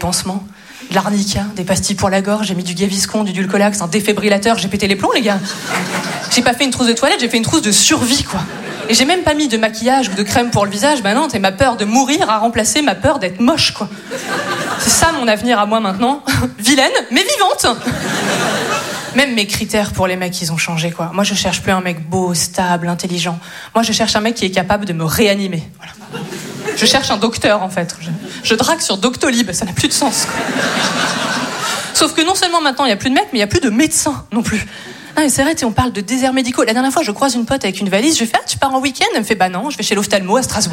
pansements, de l'arnica, des pastilles pour la gorge, j'ai mis du Gaviscon, du Dulcolax, un défibrillateur, j'ai pété les plombs, les gars. J'ai pas fait une trousse de toilette, j'ai fait une trousse de survie, quoi. Et j'ai même pas mis de maquillage ou de crème pour le visage, bah non, ma peur de mourir a remplacé ma peur d'être moche, quoi. C'est ça mon avenir à moi maintenant. Vilaine, mais vivante. Même mes critères pour les mecs, ils ont changé, quoi. Moi, je cherche plus un mec beau, stable, intelligent. Moi, je cherche un mec qui est capable de me réanimer. Voilà. Je cherche un docteur, en fait. Je drague sur Doctolib, ça n'a plus de sens, quoi. Sauf que non seulement maintenant, il n'y a plus de mecs, mais il n'y a plus de médecins non plus. Non, mais c'est vrai, on parle de déserts médicaux. La dernière fois, je croise une pote avec une valise, je lui fais « Ah, tu pars en week-end ?» Elle me fait « Bah non, je vais chez l'ophtalmo à Strasbourg. »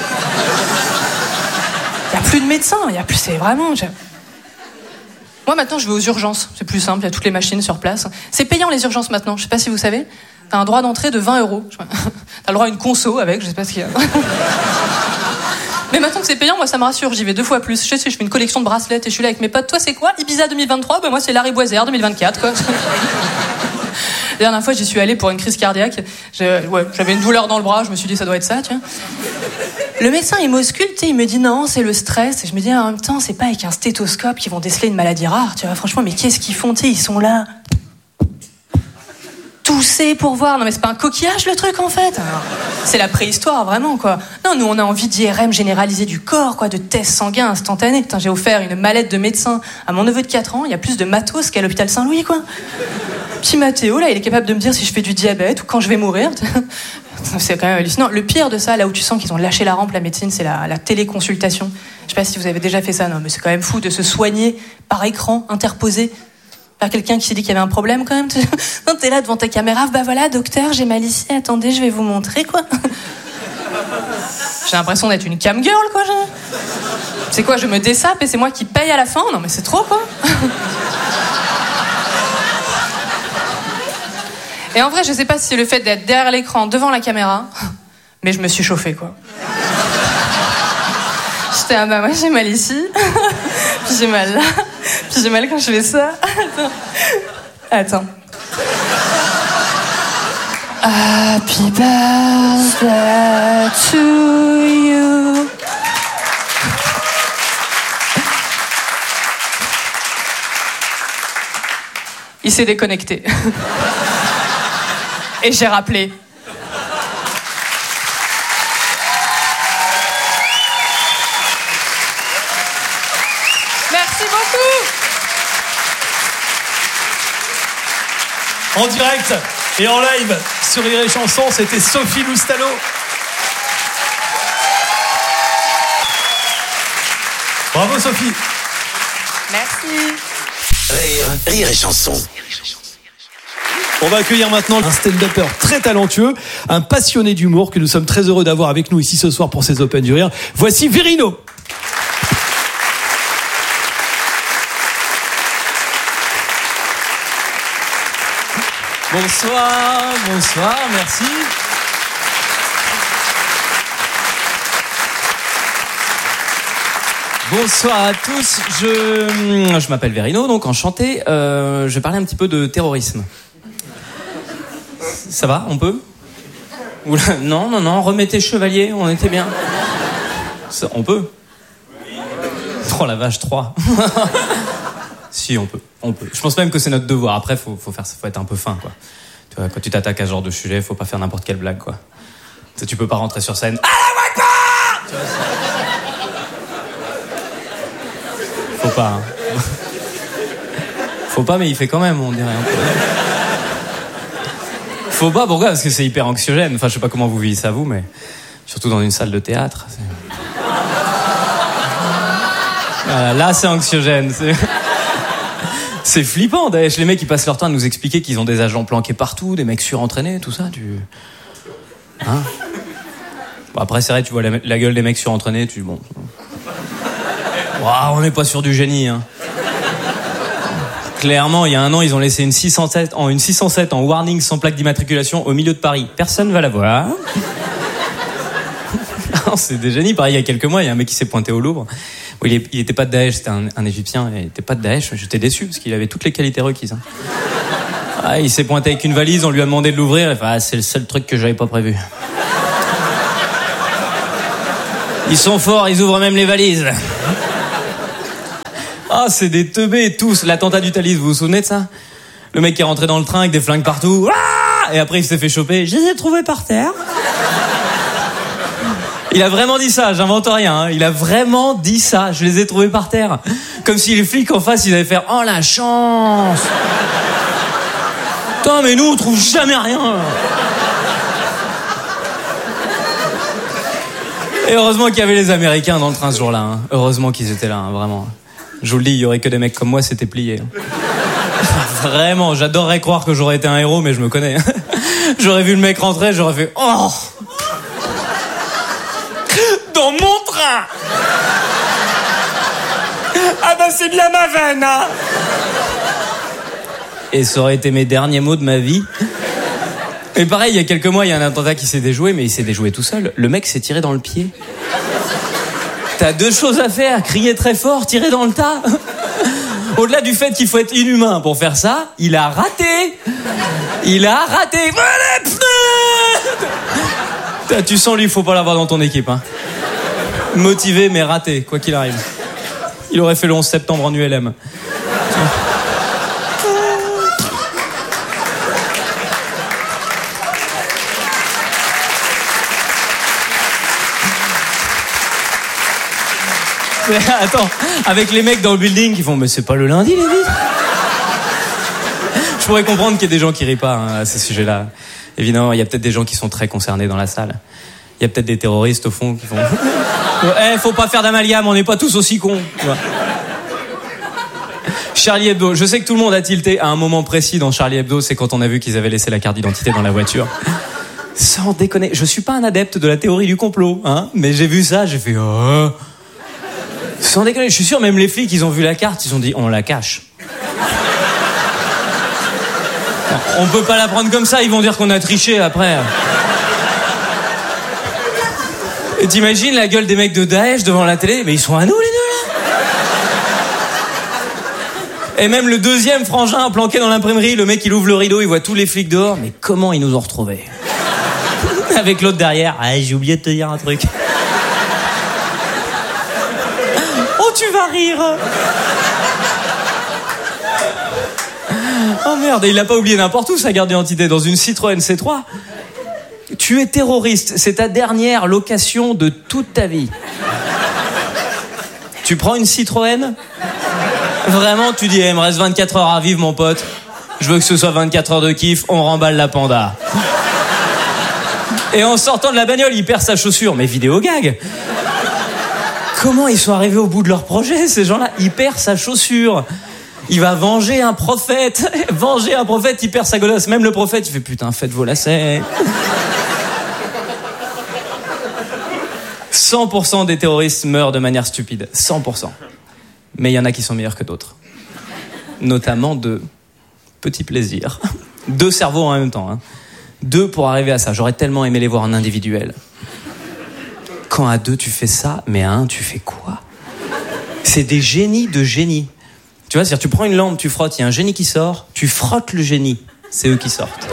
Il n'y a plus de médecins, il n'y a plus... C'est vraiment... Moi, maintenant, je vais aux urgences. C'est plus simple, il y a toutes les machines sur place. C'est payant, les urgences, maintenant. Je sais pas si vous savez. T'as un droit d'entrée de 20 €. T'as le droit à une conso avec, je sais pas ce qu'il y a. Mais maintenant que c'est payant, moi, ça me rassure. J'y vais 2 fois plus. Je fais une collection de bracelets et je suis là avec mes potes. Toi, c'est quoi? Ibiza 2023? Bah, moi, c'est Larry Boisière 2024, quoi. La dernière fois, j'y suis allée pour une crise cardiaque. J'avais une douleur dans le bras, je me suis dit, ça doit être ça, tiens. Le médecin, il m'ausculte, il me dit non, c'est le stress. Et je me dis, en même temps, c'est pas avec un stéthoscope qu'ils vont déceler une maladie rare, tu vois. Franchement, mais qu'est-ce qu'ils font, ils sont là. Tousser pour voir. Non, mais c'est pas un coquillage, le truc, en fait. Alors, c'est la préhistoire, vraiment, quoi. Non, nous, on a envie d'IRM généralisé du corps, quoi, de tests sanguins instantanés. Putain, j'ai offert une mallette de médecin à mon neveu de 4 ans. Il y a plus de matos qu'à l'hôpital Saint-Louis, quoi. Petit Mathéo, là, il est capable de me dire si je fais du diabète ou quand je vais mourir. C'est quand même hallucinant. Le pire de ça, là où tu sens qu'ils ont lâché la rampe, la médecine, c'est la téléconsultation. Je sais pas si vous avez déjà fait ça, non, mais c'est quand même fou de se soigner par écran, interposé, par quelqu'un qui s'est dit qu'il y avait un problème, quand même. Non, t'es là devant ta caméra, bah voilà, docteur, j'ai mal ici, attendez, je vais vous montrer, quoi. J'ai l'impression d'être une cam girl, quoi. C'est quoi, je me dessape et c'est moi qui paye à la fin? Non, mais c'est trop, quoi. Et en vrai, je sais pas si c'est le fait d'être derrière l'écran, devant la caméra, mais je me suis chauffée, quoi. J'étais, ah bah moi j'ai mal ici, puis j'ai mal là, puis j'ai mal quand je fais ça. Attends. Happy birthday to you. Il s'est déconnecté. Et j'ai rappelé. Merci beaucoup. En direct et en live sur Rire et Chanson, c'était Sophie Loustalot. Bravo Sophie. Merci. Rire et Chanson. On va accueillir maintenant un stand-upper très talentueux, un passionné d'humour que nous sommes très heureux d'avoir avec nous ici ce soir pour ces Open du Rire. Voici Verino. Bonsoir, merci. Bonsoir à tous, je m'appelle Verino, donc enchanté. Je vais parler un petit peu de terrorisme. Ça va, on peut? Oula, non, remettez chevalier, on était bien. Ça, on peut? Oh la vache, 3. Si, on peut. Je pense même que c'est notre devoir. Après, faut être un peu fin, quoi. Tu vois, quand tu t'attaques à ce genre de sujet, faut pas faire n'importe quelle blague, quoi. Tu peux pas rentrer sur scène. Faut pas. Hein. Faut pas, mais il fait quand même, on dirait un peu. Faut pas, pourquoi? Parce que c'est hyper anxiogène. Enfin, je sais pas comment vous vivez ça, vous, mais surtout dans une salle de théâtre. Là, c'est anxiogène. C'est flippant, Daesh. Les mecs, ils passent leur temps à nous expliquer qu'ils ont des agents planqués partout, des mecs surentraînés, tout ça. Hein? Bon, après, c'est vrai, tu vois la gueule des mecs surentraînés, bon. Wow, on n'est pas sur du génie, hein. Clairement, il y a un an, ils ont laissé une 607 en warning sans plaque d'immatriculation au milieu de Paris. Personne va la voir. Non, c'est des génies. Pareil, il y a quelques mois, il y a un mec qui s'est pointé au Louvre. Bon, il était pas de Daesh, c'était un Égyptien. Il était pas de Daesh. J'étais déçu parce qu'il avait toutes les qualités requises. Hein. Ah, il s'est pointé avec une valise, on lui a demandé de l'ouvrir. Enfin, c'est le seul truc que j'avais pas prévu. Ils sont forts, ils ouvrent même les valises. Ah, c'est des teubés tous. L'attentat du Thalys, vous vous souvenez de ça? Le mec qui est rentré dans le train avec des flingues partout. Ah, et après, il s'est fait choper. Je les ai trouvés par terre. Il a vraiment dit ça, j'invente rien. Hein. Il a vraiment dit ça. Je les ai trouvés par terre. Comme si les flics en face, ils allaient faire « Oh, la chance !» Putain, mais nous, on trouve jamais rien. Et heureusement qu'il y avait les Américains dans le train ce jour-là. Hein. Heureusement qu'ils étaient là, hein, vraiment. Je vous le dis, il y aurait que des mecs comme moi, c'était plié. Vraiment, j'adorerais croire que j'aurais été un héros, mais je me connais. J'aurais vu le mec rentrer, j'aurais fait « Oh !» Dans mon train. Ah bah c'est bien ma veine, hein. Et ça aurait été mes derniers mots de ma vie. Et pareil, il y a quelques mois, il y a un attentat qui s'est déjoué, mais il s'est déjoué tout seul. Le mec s'est tiré dans le pied. T'as deux choses à faire, crier très fort, tirer dans le tas. Au-delà du fait qu'il faut être inhumain pour faire ça, il a raté. Il a raté. Tu sens, lui, il faut pas l'avoir dans ton équipe, hein. Motivé, mais raté, quoi qu'il arrive. Il aurait fait le 11 septembre en ULM. Mais attends, avec les mecs dans le building qui font « Mais c'est pas le lundi, les vies ?» Je pourrais comprendre qu'il y ait des gens qui rient pas hein, à ces sujets-là. Évidemment, il y a peut-être des gens qui sont très concernés dans la salle. Il y a peut-être des terroristes, au fond, qui font « faut pas faire d'amalgame, on n'est pas tous aussi cons. » Charlie Hebdo, je sais que tout le monde a tilté à un moment précis dans Charlie Hebdo, c'est quand on a vu qu'ils avaient laissé la carte d'identité dans la voiture. Sans déconner, je suis pas un adepte de la théorie du complot, hein, mais j'ai vu ça, j'ai fait « Oh !» Sans déconner, je suis sûr, même les flics, ils ont vu la carte, ils ont dit « On la cache. » On peut pas la prendre comme ça, ils vont dire qu'on a triché après. Et t'imagines la gueule des mecs de Daesh devant la télé? Mais ils sont à nous, les deux, là. Et même le deuxième frangin planqué dans l'imprimerie, le mec, il ouvre le rideau, il voit tous les flics dehors. Mais comment ils nous ont retrouvés? Avec l'autre derrière. Ah, j'ai oublié de te dire un truc. Oh, tu vas rire. Oh merde, et il l'a pas oublié n'importe où, sa carte d'identité, dans une Citroën C3. Tu es terroriste, c'est ta dernière location de toute ta vie. Tu prends une Citroën? Vraiment, tu dis, il me reste 24 heures à vivre, mon pote. Je veux que ce soit 24 heures de kiff, on remballe la Panda. Et en sortant de la bagnole, il perd sa chaussure. Mais vidéo gag. Comment ils sont arrivés au bout de leur projet, ces gens-là? Il perd sa chaussure. Il va venger un prophète. Venger un prophète, il perd sa godasse. Même le prophète, il fait putain, faites vos lacets. 100% des terroristes meurent de manière stupide. 100%. Mais il y en a qui sont meilleurs que d'autres. Notamment de petits plaisirs. 2 cerveaux en même temps. Hein. 2 pour arriver à ça. J'aurais tellement aimé les voir en individuel. Quand à 2 tu fais ça, mais à 1 tu fais quoi? C'est des génies de génie. Tu vois, c'est-à-dire tu prends une lampe, tu frottes, il y a un génie qui sort, tu frottes le génie, c'est eux qui sortent.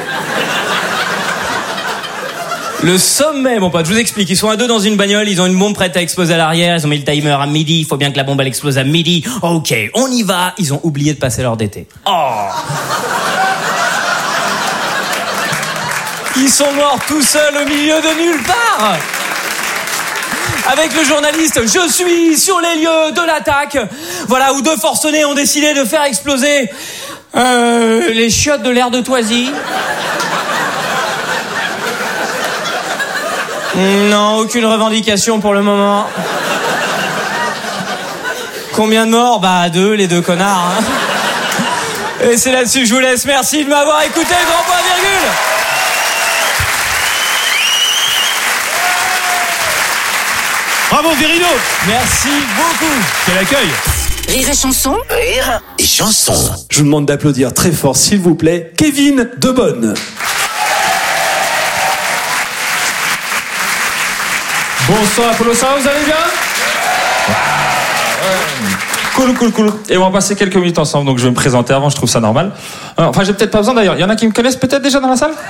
Le sommet, mon pote, je vous explique, ils sont à 2 dans une bagnole, ils ont une bombe prête à exploser à l'arrière, ils ont mis le timer à midi, il faut bien que la bombe elle explose à midi, ok, on y va, ils ont oublié de passer l'heure d'été. Oh! Ils sont morts tout seuls au milieu de nulle part! Avec le journaliste, je suis sur les lieux de l'attaque. Voilà, où 2 forcenés ont décidé de faire exploser les chiottes de l'air de Toisy. Non, aucune revendication pour le moment. Combien de morts? Bah 2, les 2 connards. Hein. Et c'est là-dessus que je vous laisse. Merci de m'avoir écouté, grand point virgule. Bravo Virino. Merci beaucoup. Quel accueil. Rire et chanson. Rire et chanson. Je vous demande d'applaudir très fort, s'il vous plaît, Kevin Debonne. Bonsoir Apollo, ça va, vous allez bien? Cool. Et on va passer quelques minutes ensemble, donc je vais me présenter avant, je trouve ça normal. Enfin, j'ai peut-être pas besoin d'ailleurs. Il y en a qui me connaissent peut-être déjà dans la salle?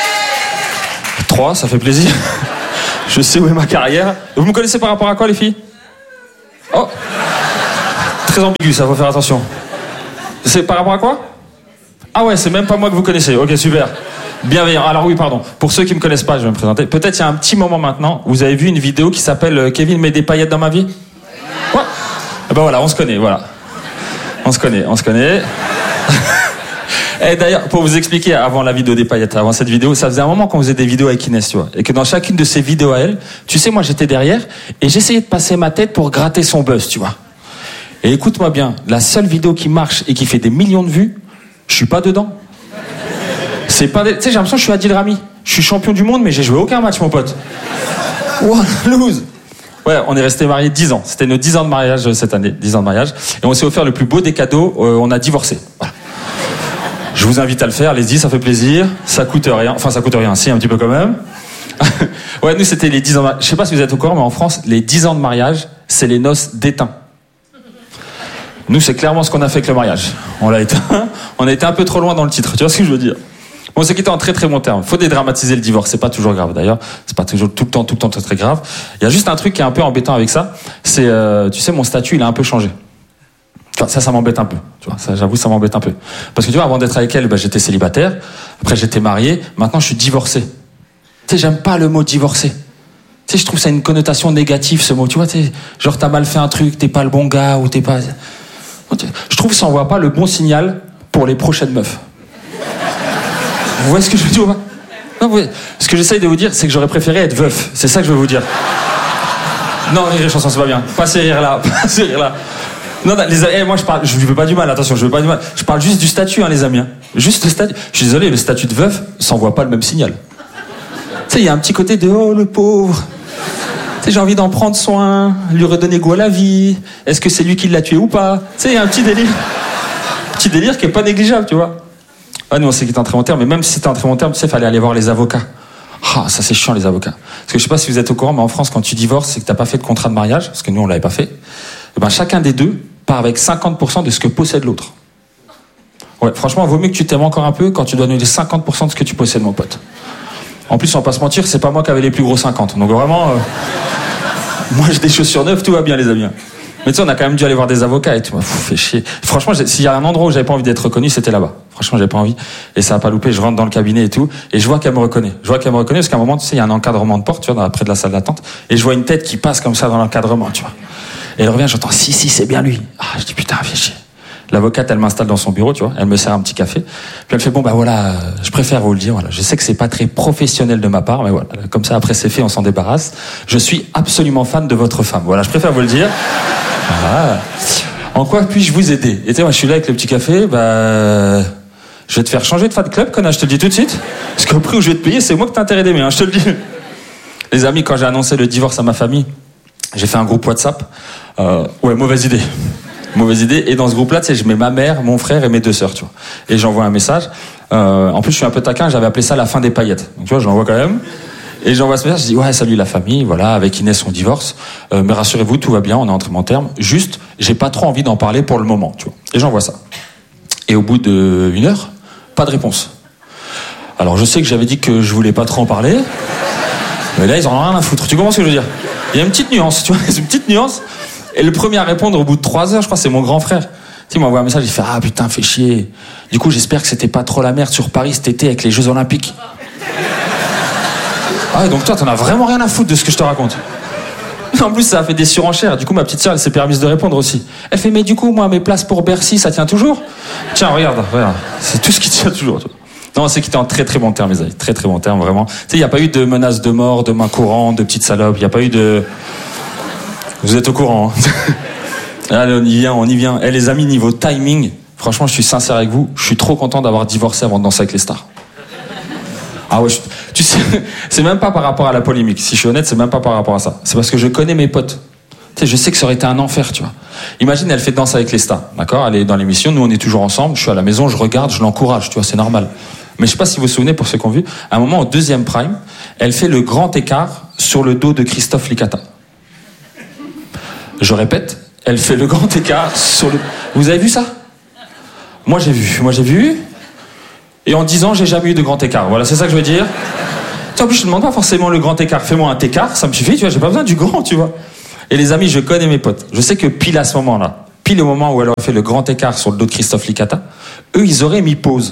3, ça fait plaisir. Je sais où est ma carrière. Vous me connaissez par rapport à quoi, les filles? Oh. Très ambigu, ça, faut faire attention. C'est par rapport à quoi? Ah ouais, c'est même pas moi que vous connaissez. Ok, super. Bienveillant. Alors oui, pardon. Pour ceux qui me connaissent pas, je vais me présenter. Peut-être il y a un petit moment maintenant, vous avez vu une vidéo qui s'appelle Kevin met des paillettes dans ma vie? Ouais. Et ben voilà, on se connaît, voilà. On se connaît. Et d'ailleurs, pour vous expliquer, avant la vidéo des paillettes, avant cette vidéo, ça faisait un moment qu'on faisait des vidéos avec Inès, tu vois. Et que dans chacune de ces vidéos à elle, tu sais, moi j'étais derrière et j'essayais de passer ma tête pour gratter son buzz, tu vois. Et écoute-moi bien, la seule vidéo qui marche et qui fait des millions de vues, je suis pas dedans. C'est pas, tu sais, j'ai l'impression que je suis Adil Rami. Je suis champion du monde, mais j'ai joué aucun match, mon pote. What a lose. Ouais, on est restés mariés 10 ans. C'était nos 10 ans de mariage cette année, 10 ans de mariage. Et on s'est offert le plus beau des cadeaux, on a divorcé. Voilà. Je vous invite à le faire, allez-y, ça fait plaisir. Ça coûte rien. Enfin, ça coûte rien, si, un petit peu quand même. Ouais, nous, c'était les 10 ans de mariage. Je sais pas si vous êtes au courant, mais en France, les 10 ans de mariage, c'est les noces d'éteint. Nous, c'est clairement ce qu'on a fait avec le mariage. On l'a éteint. On a été un peu trop loin dans le titre. Tu vois ce que je veux dire? Bon, c'est quitté en très très bon terme. Faut dédramatiser le divorce. C'est pas toujours grave d'ailleurs. C'est pas toujours tout le temps très grave. Il y a juste un truc qui est un peu embêtant avec ça. C'est, tu sais, mon statut, il a un peu changé. Enfin, ça m'embête un peu. Tu vois, ça, j'avoue, ça m'embête un peu. Parce que tu vois, avant d'être avec elle, bah, j'étais célibataire. Après, j'étais marié. Maintenant, je suis divorcé. Tu sais, j'aime pas le mot divorcé. Tu sais, je trouve ça une connotation négative, ce mot. Tu vois, tu sais, genre, t'as mal fait un truc, t'es pas le bon gars, ou t'es pas... Je trouve que ça envoie pas le bon signal pour les prochaines meufs. Vous voyez ce que je veux dire? Non, ce que j'essaye de vous dire, c'est que j'aurais préféré être veuf. C'est ça que je veux vous dire. Non, rire et chanson, c'est pas bien. Pas ces rires-là. Non, moi je lui veux pas du mal, attention, je veux pas du mal. Je parle juste du statut, hein, les amis. Juste le statut. Je suis désolé, le statut de veuf, ça envoie pas le même signal. Tu sais, il y a un petit côté de oh le pauvre. Tu sais, j'ai envie d'en prendre soin, lui redonner goût à la vie. Est-ce que c'est lui qui l'a tué ou pas? Tu sais, il y a un petit délire. Petit délire qui est pas négligeable, tu vois. Ah, nous, on sait qu'il était un très bon terme, mais même si c'était un très bon terme, tu sais, fallait aller voir les avocats. Ah, ça c'est chiant, les avocats. Parce que je sais pas si vous êtes au courant, mais en France, quand tu divorces, c'est que t'as pas fait de contrat de mariage, parce que nous, on l'avait pas fait. Et ben, chacun des deux part avec 50% de ce que possède l'autre. Ouais, franchement, il vaut mieux que tu t'aimes encore un peu quand tu dois donner 50% de ce que tu possèdes, mon pote. En plus, on va pas se mentir, c'est pas moi qui avais les plus gros 50. Donc vraiment, moi j'ai des chaussures neuves, tout va bien, les amis. Mais tu sais, on a quand même dû aller voir des avocats et tout. Fait chier. Franchement, s'il y a un endroit où j'avais pas envie d'être reconnu, c'était là-bas. Franchement, j'avais pas envie. Et ça a pas loupé. Je rentre dans le cabinet et tout. Et je vois qu'elle me reconnaît. Parce qu'à un moment, tu sais, il y a un encadrement de porte, tu vois, près de la salle d'attente. Et je vois une tête qui passe comme ça dans l'encadrement, tu vois. Et elle revient, j'entends, si, c'est bien lui. Ah, je dis, putain, fais chier. L'avocate, elle m'installe dans son bureau, tu vois. Elle me sert un petit café. Puis elle fait, bon, bah voilà, je préfère vous le dire, voilà. Je sais que c'est pas très professionnel de ma part, mais voilà. Comme ça, après c'est fait, on s'en débarrasse. Je suis absolument fan de votre femme. Voilà, je préfère vous le dire. Voilà. En quoi puis-je vous aider? Et tu sais, moi, je suis là avec le petit café, bah, je vais te faire changer de fan club, connard, je te le dis tout de suite. Parce qu'au prix où je vais te payer, c'est moi que t'as intérêt d'aimer, hein, je te le dis. Les amis, quand j'ai annoncé le divorce à ma famille, j'ai fait un groupe WhatsApp. Ouais, mauvaise idée. Et dans ce groupe-là, tu sais, je mets ma mère, mon frère et mes 2 sœurs, tu vois. Et j'envoie un message. En plus, je suis un peu taquin, j'avais appelé ça la fin des paillettes. Donc, tu vois, je l'envoie quand même. Et j'envoie ce message, je dis, ouais, salut la famille, voilà, avec Inès, on divorce. Mais rassurez-vous, tout va bien, on est en très bon terme. Juste, j'ai pas trop envie d'en parler pour le moment, tu vois. Et j'envoie ça. Et au bout d'1 heure, pas de réponse. Alors, je sais que j'avais dit que je voulais pas trop en parler. Mais là, ils en ont rien à foutre. Tu comprends ce que je veux dire? Il y a une petite nuance, tu vois, une petite nuance. Et le premier à répondre au bout de 3 heures, je crois, c'est mon grand frère. Tu sais, il m'envoie un message, il fait, ah putain, fais chier. Du coup, j'espère que c'était pas trop la merde sur Paris cet été avec les Jeux Olympiques. Ah ouais, donc toi, t'en as vraiment rien à foutre de ce que je te raconte. En plus, ça a fait des surenchères. Du coup, ma petite sœur, elle s'est permise de répondre aussi. Elle fait, mais du coup, moi, mes places pour Bercy, ça tient toujours? Tiens, regarde. C'est tout ce qui tient toujours. Non, c'est qu'il était en très très bon terme, les amis. Très très bon terme, vraiment. Tu sais, il n'y a pas eu de menaces de mort, de main courante, de petites salopes. Il n'y a pas eu de... Vous êtes au courant, hein. Allez, on y vient. Eh, les amis, niveau timing, franchement, je suis sincère avec vous. Je suis trop content d'avoir divorcé avant de danser avec les stars. Ah ouais, tu sais, c'est même pas par rapport à la polémique. Si je suis honnête, c'est même pas par rapport à ça. C'est parce que je connais mes potes. Tu sais, je sais que ça aurait été un enfer, tu vois. Imagine, elle fait Danse avec les stars, d'accord? Elle est dans l'émission, nous on est toujours ensemble, je suis à la maison, je regarde, je l'encourage, tu vois, c'est normal. Mais je sais pas si vous vous souvenez, pour ceux qui ont vu, à un moment, au 2e prime, elle fait le grand écart sur le dos de Christophe Licata. Je répète, elle fait le grand écart sur le... Vous avez vu ça? Moi j'ai vu. Et en 10 ans, j'ai jamais eu de grand écart. Voilà, c'est ça que je veux dire. En plus, je ne demande pas forcément le grand écart. Fais-moi un écart, ça me suffit, tu vois, j'ai pas besoin du grand, tu vois. Et les amis, je connais mes potes. Je sais que pile à ce moment-là, pile au moment où elle aurait fait le grand écart sur le dos de Christophe Licata, eux, ils auraient mis pause.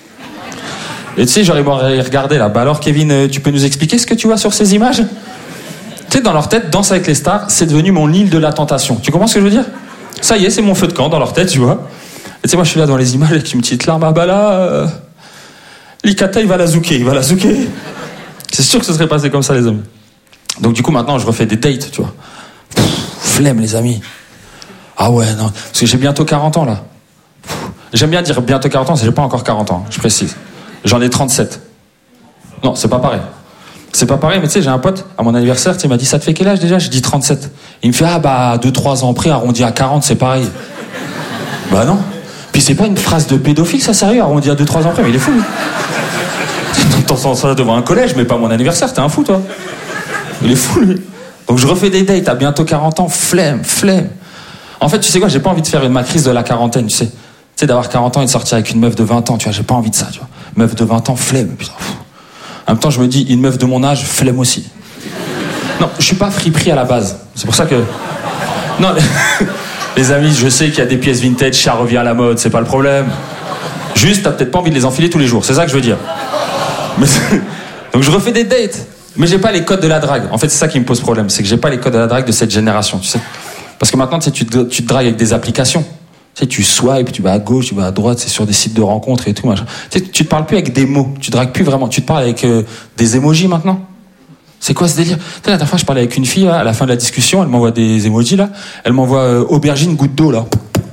Et tu sais, j'aurais regardé là. Bah alors, Kevin, tu peux nous expliquer ce que tu vois sur ces images? Tu sais, dans leur tête, Danse avec les stars, c'est devenu mon île de la tentation. Tu comprends ce que je veux dire? Ça y est, c'est mon feu de camp dans leur tête, tu vois. Et tu sais, moi, je suis là dans les images avec une petite larme. Ah bah là, Licata, il va la zouker. C'est sûr que ce serait passé comme ça, les amis. Donc du coup, maintenant, je refais des dates, tu vois. Flemme, les amis. Ah ouais, non. Parce que j'ai bientôt 40 ans, là. J'aime bien dire bientôt 40 ans, c'est j'ai pas encore 40 ans, je précise. J'en ai 37. Non, c'est pas pareil. C'est pas pareil, mais tu sais, j'ai un pote, à mon anniversaire, il m'a dit, ça te fait quel âge déjà? J'ai dit 37. Il me fait, ah bah, 2-3 ans près, arrondi à 40, c'est pareil. Bah non. Puis c'est pas une phrase de pédophile, ça, sérieux, arrondi à 2-3 ans près, mais il est fou, lui. T'entends ça devant un collège, mais pas mon anniversaire, t'es un fou, toi. Il est fou, lui. Donc je refais des dates à bientôt 40 ans, flemme. En fait, tu sais quoi, j'ai pas envie de faire ma crise de la quarantaine, tu sais. Tu sais, d'avoir 40 ans et de sortir avec une meuf de 20 ans, tu vois, j'ai pas envie de ça, tu vois. Meuf de 20 ans, flemme, putain. En même temps, je me dis, une meuf de mon âge, flemme aussi. Non, je suis pas friperie à la base. C'est pour ça que... Non, les amis, je sais qu'il y a des pièces vintage, ça revient à la mode, c'est pas le problème. Juste, t'as peut-être pas envie de les enfiler tous les jours, c'est ça que je veux dire. Mais... Donc je refais des dates, mais j'ai pas les codes de la drague. En fait, c'est ça qui me pose problème, c'est que j'ai pas les codes de la drague de cette génération, tu sais. Parce que maintenant, tu sais, tu te dragues avec des applications. Tu sais, tu swipes, tu vas à gauche, tu vas à droite, c'est sur des sites de rencontres et tout, machin. Tu sais, tu te parles plus avec des mots, tu dragues plus vraiment, tu te parles avec des emojis maintenant. C'est quoi ce délire? Tu sais, la dernière fois, je parlais avec une fille, là, à la fin de la discussion, elle m'envoie des emojis, là. Elle m'envoie aubergine, goutte d'eau, là.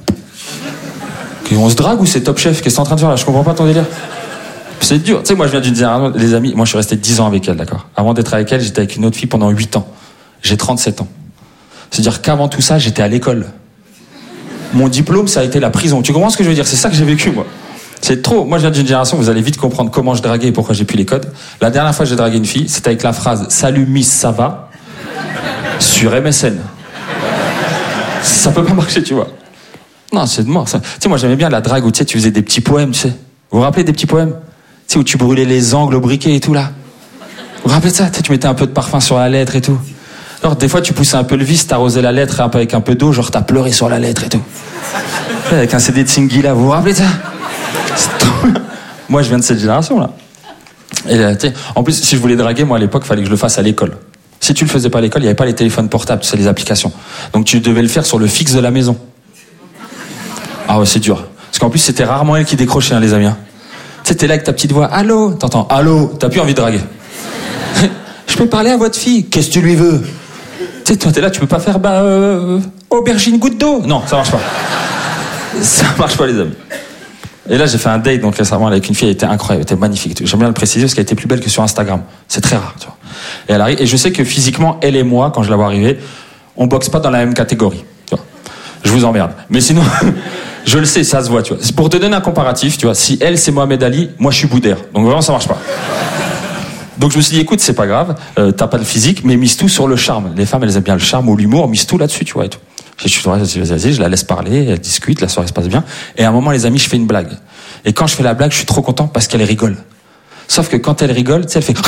On se drague ou c'est Top Chef? Qu'est-ce que t'es en train de faire, là? Je comprends pas ton délire. C'est dur. Tu sais, moi, je viens d'une génération, les amis, moi, je suis resté 10 ans avec elle, d'accord? Avant d'être avec elle, j'étais avec une autre fille pendant 8 ans. J'ai 37 ans. C'est-à-dire qu'avant tout ça, j'étais à l'école. Mon diplôme, ça a été la prison. Tu comprends ce que je veux dire? C'est ça que j'ai vécu, moi. C'est trop. Moi, je viens d'une génération, vous allez vite comprendre comment je draguais et pourquoi j'ai plus les codes. La dernière fois que j'ai dragué une fille, c'était avec la phrase « Salut Miss, ça va ?» sur MSN. Ça peut pas marcher, tu vois. Non, c'est de mort, ça. Tu sais, moi, j'aimais bien la drague où, tu sais, tu faisais des petits poèmes, tu sais. Vous vous rappelez des petits poèmes? Tu sais, où tu brûlais les angles au briquet et tout, là. Vous vous rappelez de ça? Tu sais, tu mettais un peu de parfum sur la lettre et tout. Alors, des fois, tu poussais un peu le vis, t'arrosais la lettre un peu avec un peu d'eau, genre t'as pleuré sur la lettre et tout. Avec un CD de Singila, vous vous rappelez de ça? Moi, je viens de cette génération-là. Et en plus, si je voulais draguer, moi, à l'époque, il fallait que je le fasse à l'école. Si tu le faisais pas à l'école, il n'y avait pas les téléphones portables, tu sais, les applications. Donc, tu devais le faire sur le fixe de la maison. Ah ouais, c'est dur. Parce qu'en plus, c'était rarement elle qui décrochait, hein, les amis. Tu sais, t'es là avec ta petite voix. Allô? T'entends? Allô? T'as plus envie de draguer. Je peux parler à votre fille? Qu'est-ce que tu lui veux? Tu sais, toi, t'es là, tu peux pas faire, aubergine, goutte d'eau. Non, ça marche pas. Ça marche pas, les amis. Et là, j'ai fait un date, donc récemment, avec une fille, elle était incroyable, elle était magnifique. J'aime bien le préciser parce qu'elle était plus belle que sur Instagram. C'est très rare, tu vois. Et elle arrive, et je sais que physiquement, elle et moi, quand je la vois arriver, on boxe pas dans la même catégorie, tu vois. Je vous emmerde. Mais sinon, je le sais, ça se voit, tu vois. Pour te donner un comparatif, tu vois, si elle, c'est Mohamed Ali, moi, je suis Boudère. Donc vraiment, ça marche pas. Donc je me suis dit, écoute, c'est pas grave, t'as pas de physique, mais mise tout sur le charme. Les femmes, elles aiment bien le charme ou l'humour, mise tout là-dessus, tu vois, et tout. Je suis vas-y, je la laisse parler, elle discute, la soirée se passe bien. Et à un moment, les amis, je fais une blague. Et quand je fais la blague, je suis trop content parce qu'elle rigole. Sauf que quand elle rigole, tu sais, elle fait...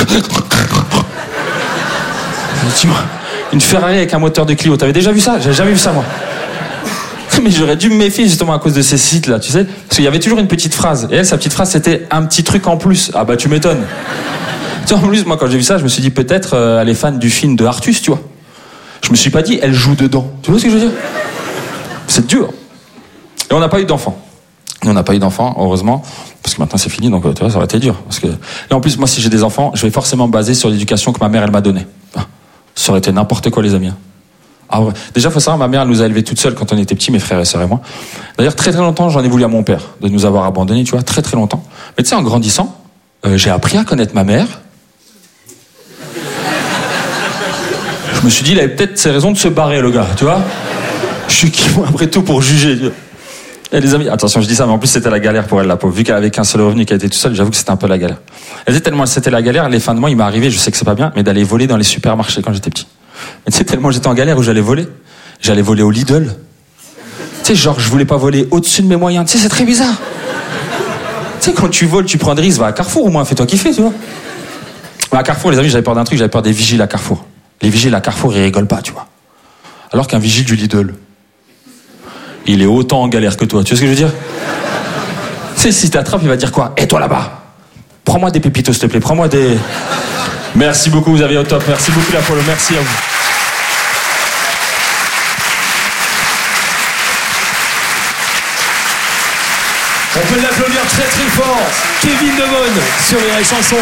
Une Ferrari avec un moteur de Clio, t'avais déjà vu ça? J'avais jamais vu ça, moi. Mais j'aurais dû me méfier justement à cause de ces sites-là, tu sais. Parce qu'il y avait toujours une petite phrase. Et elle, sa petite phrase, c'était un petit truc en plus. Ah bah tu m'étonnes. Tu sais, en plus, moi, quand j'ai vu ça, je me suis dit peut-être elle est fan du film de Artus, tu vois. Je me suis pas dit, elle joue dedans. Tu vois ce que je veux dire? C'est dur. Et on n'a pas eu d'enfant. On n'a pas eu d'enfant, heureusement, parce que maintenant c'est fini, donc tu vois, ça aurait été dur. Parce que là, en plus, moi, si j'ai des enfants, je vais forcément me baser sur l'éducation que ma mère, elle m'a donnée. Ça aurait été n'importe quoi, les amis. Ah ouais. Déjà, faut savoir, ma mère, elle nous a élevés toute seule quand on était petits, mes frères et sœurs et moi. D'ailleurs, très très longtemps, j'en ai voulu à mon père de nous avoir abandonnés, tu vois, très très longtemps. Mais tu sais, en grandissant, j'ai appris à connaître ma mère. Je me suis dit, il avait peut-être ses raisons de se barrer, le gars, tu vois. Je suis qui, moi, après tout, pour juger. Et les amis, attention, je dis ça, mais en plus, c'était la galère pour elle, la pauvre. Vu qu'elle avait qu'un seul revenu, qu'elle était toute seule, j'avoue que c'était un peu la galère. Elle disait tellement c'était la galère, les fins de mois, il m'est arrivé, je sais que c'est pas bien, mais d'aller voler dans les supermarchés quand j'étais petit. Mais tu sais, tellement j'étais en galère où j'allais voler au Lidl. Tu sais, genre, je voulais pas voler au-dessus de mes moyens. Tu sais, c'est très bizarre. Tu sais, quand tu voles, tu prends des risques, va à Carrefour au moins, fais-toi kiffer, tu vois. À Carrefour, les amis, j'avais peur d'un truc, j'avais peur des vigiles à Carrefour. Les vigiles à Carrefour, ils rigolent pas, tu vois. Alors qu'un vigile du Lidl, il est autant en galère que toi. Tu vois ce que je veux dire? Tu sais, si t'attrapes, il va dire quoi? Et toi là-bas, prends-moi des pépitos, s'il te plaît. Prends-moi des... Merci beaucoup, vous avez au top. Merci beaucoup, l'Apollo. Merci à vous. On peut l'applaudir très très fort. Kevin Demone sur les chansons.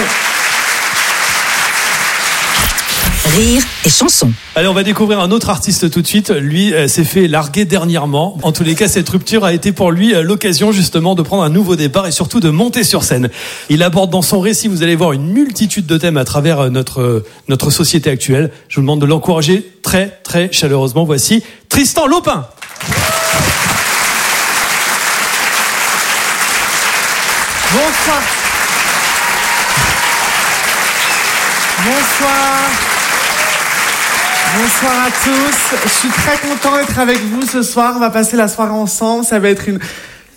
Rire et chanson. Allez, on va découvrir un autre artiste tout de suite. Lui s'est fait larguer dernièrement. En tous les cas, cette rupture a été pour lui l'occasion justement de prendre un nouveau départ et surtout de monter sur scène. Il aborde dans son récit, vous allez voir, une multitude de thèmes à travers notre société actuelle. Je vous demande de l'encourager très très chaleureusement. Voici Tristan Lopin. Bonsoir. Bonsoir. Bonsoir à tous. Je suis très content d'être avec vous ce soir. On va passer la soirée ensemble. Ça va être une...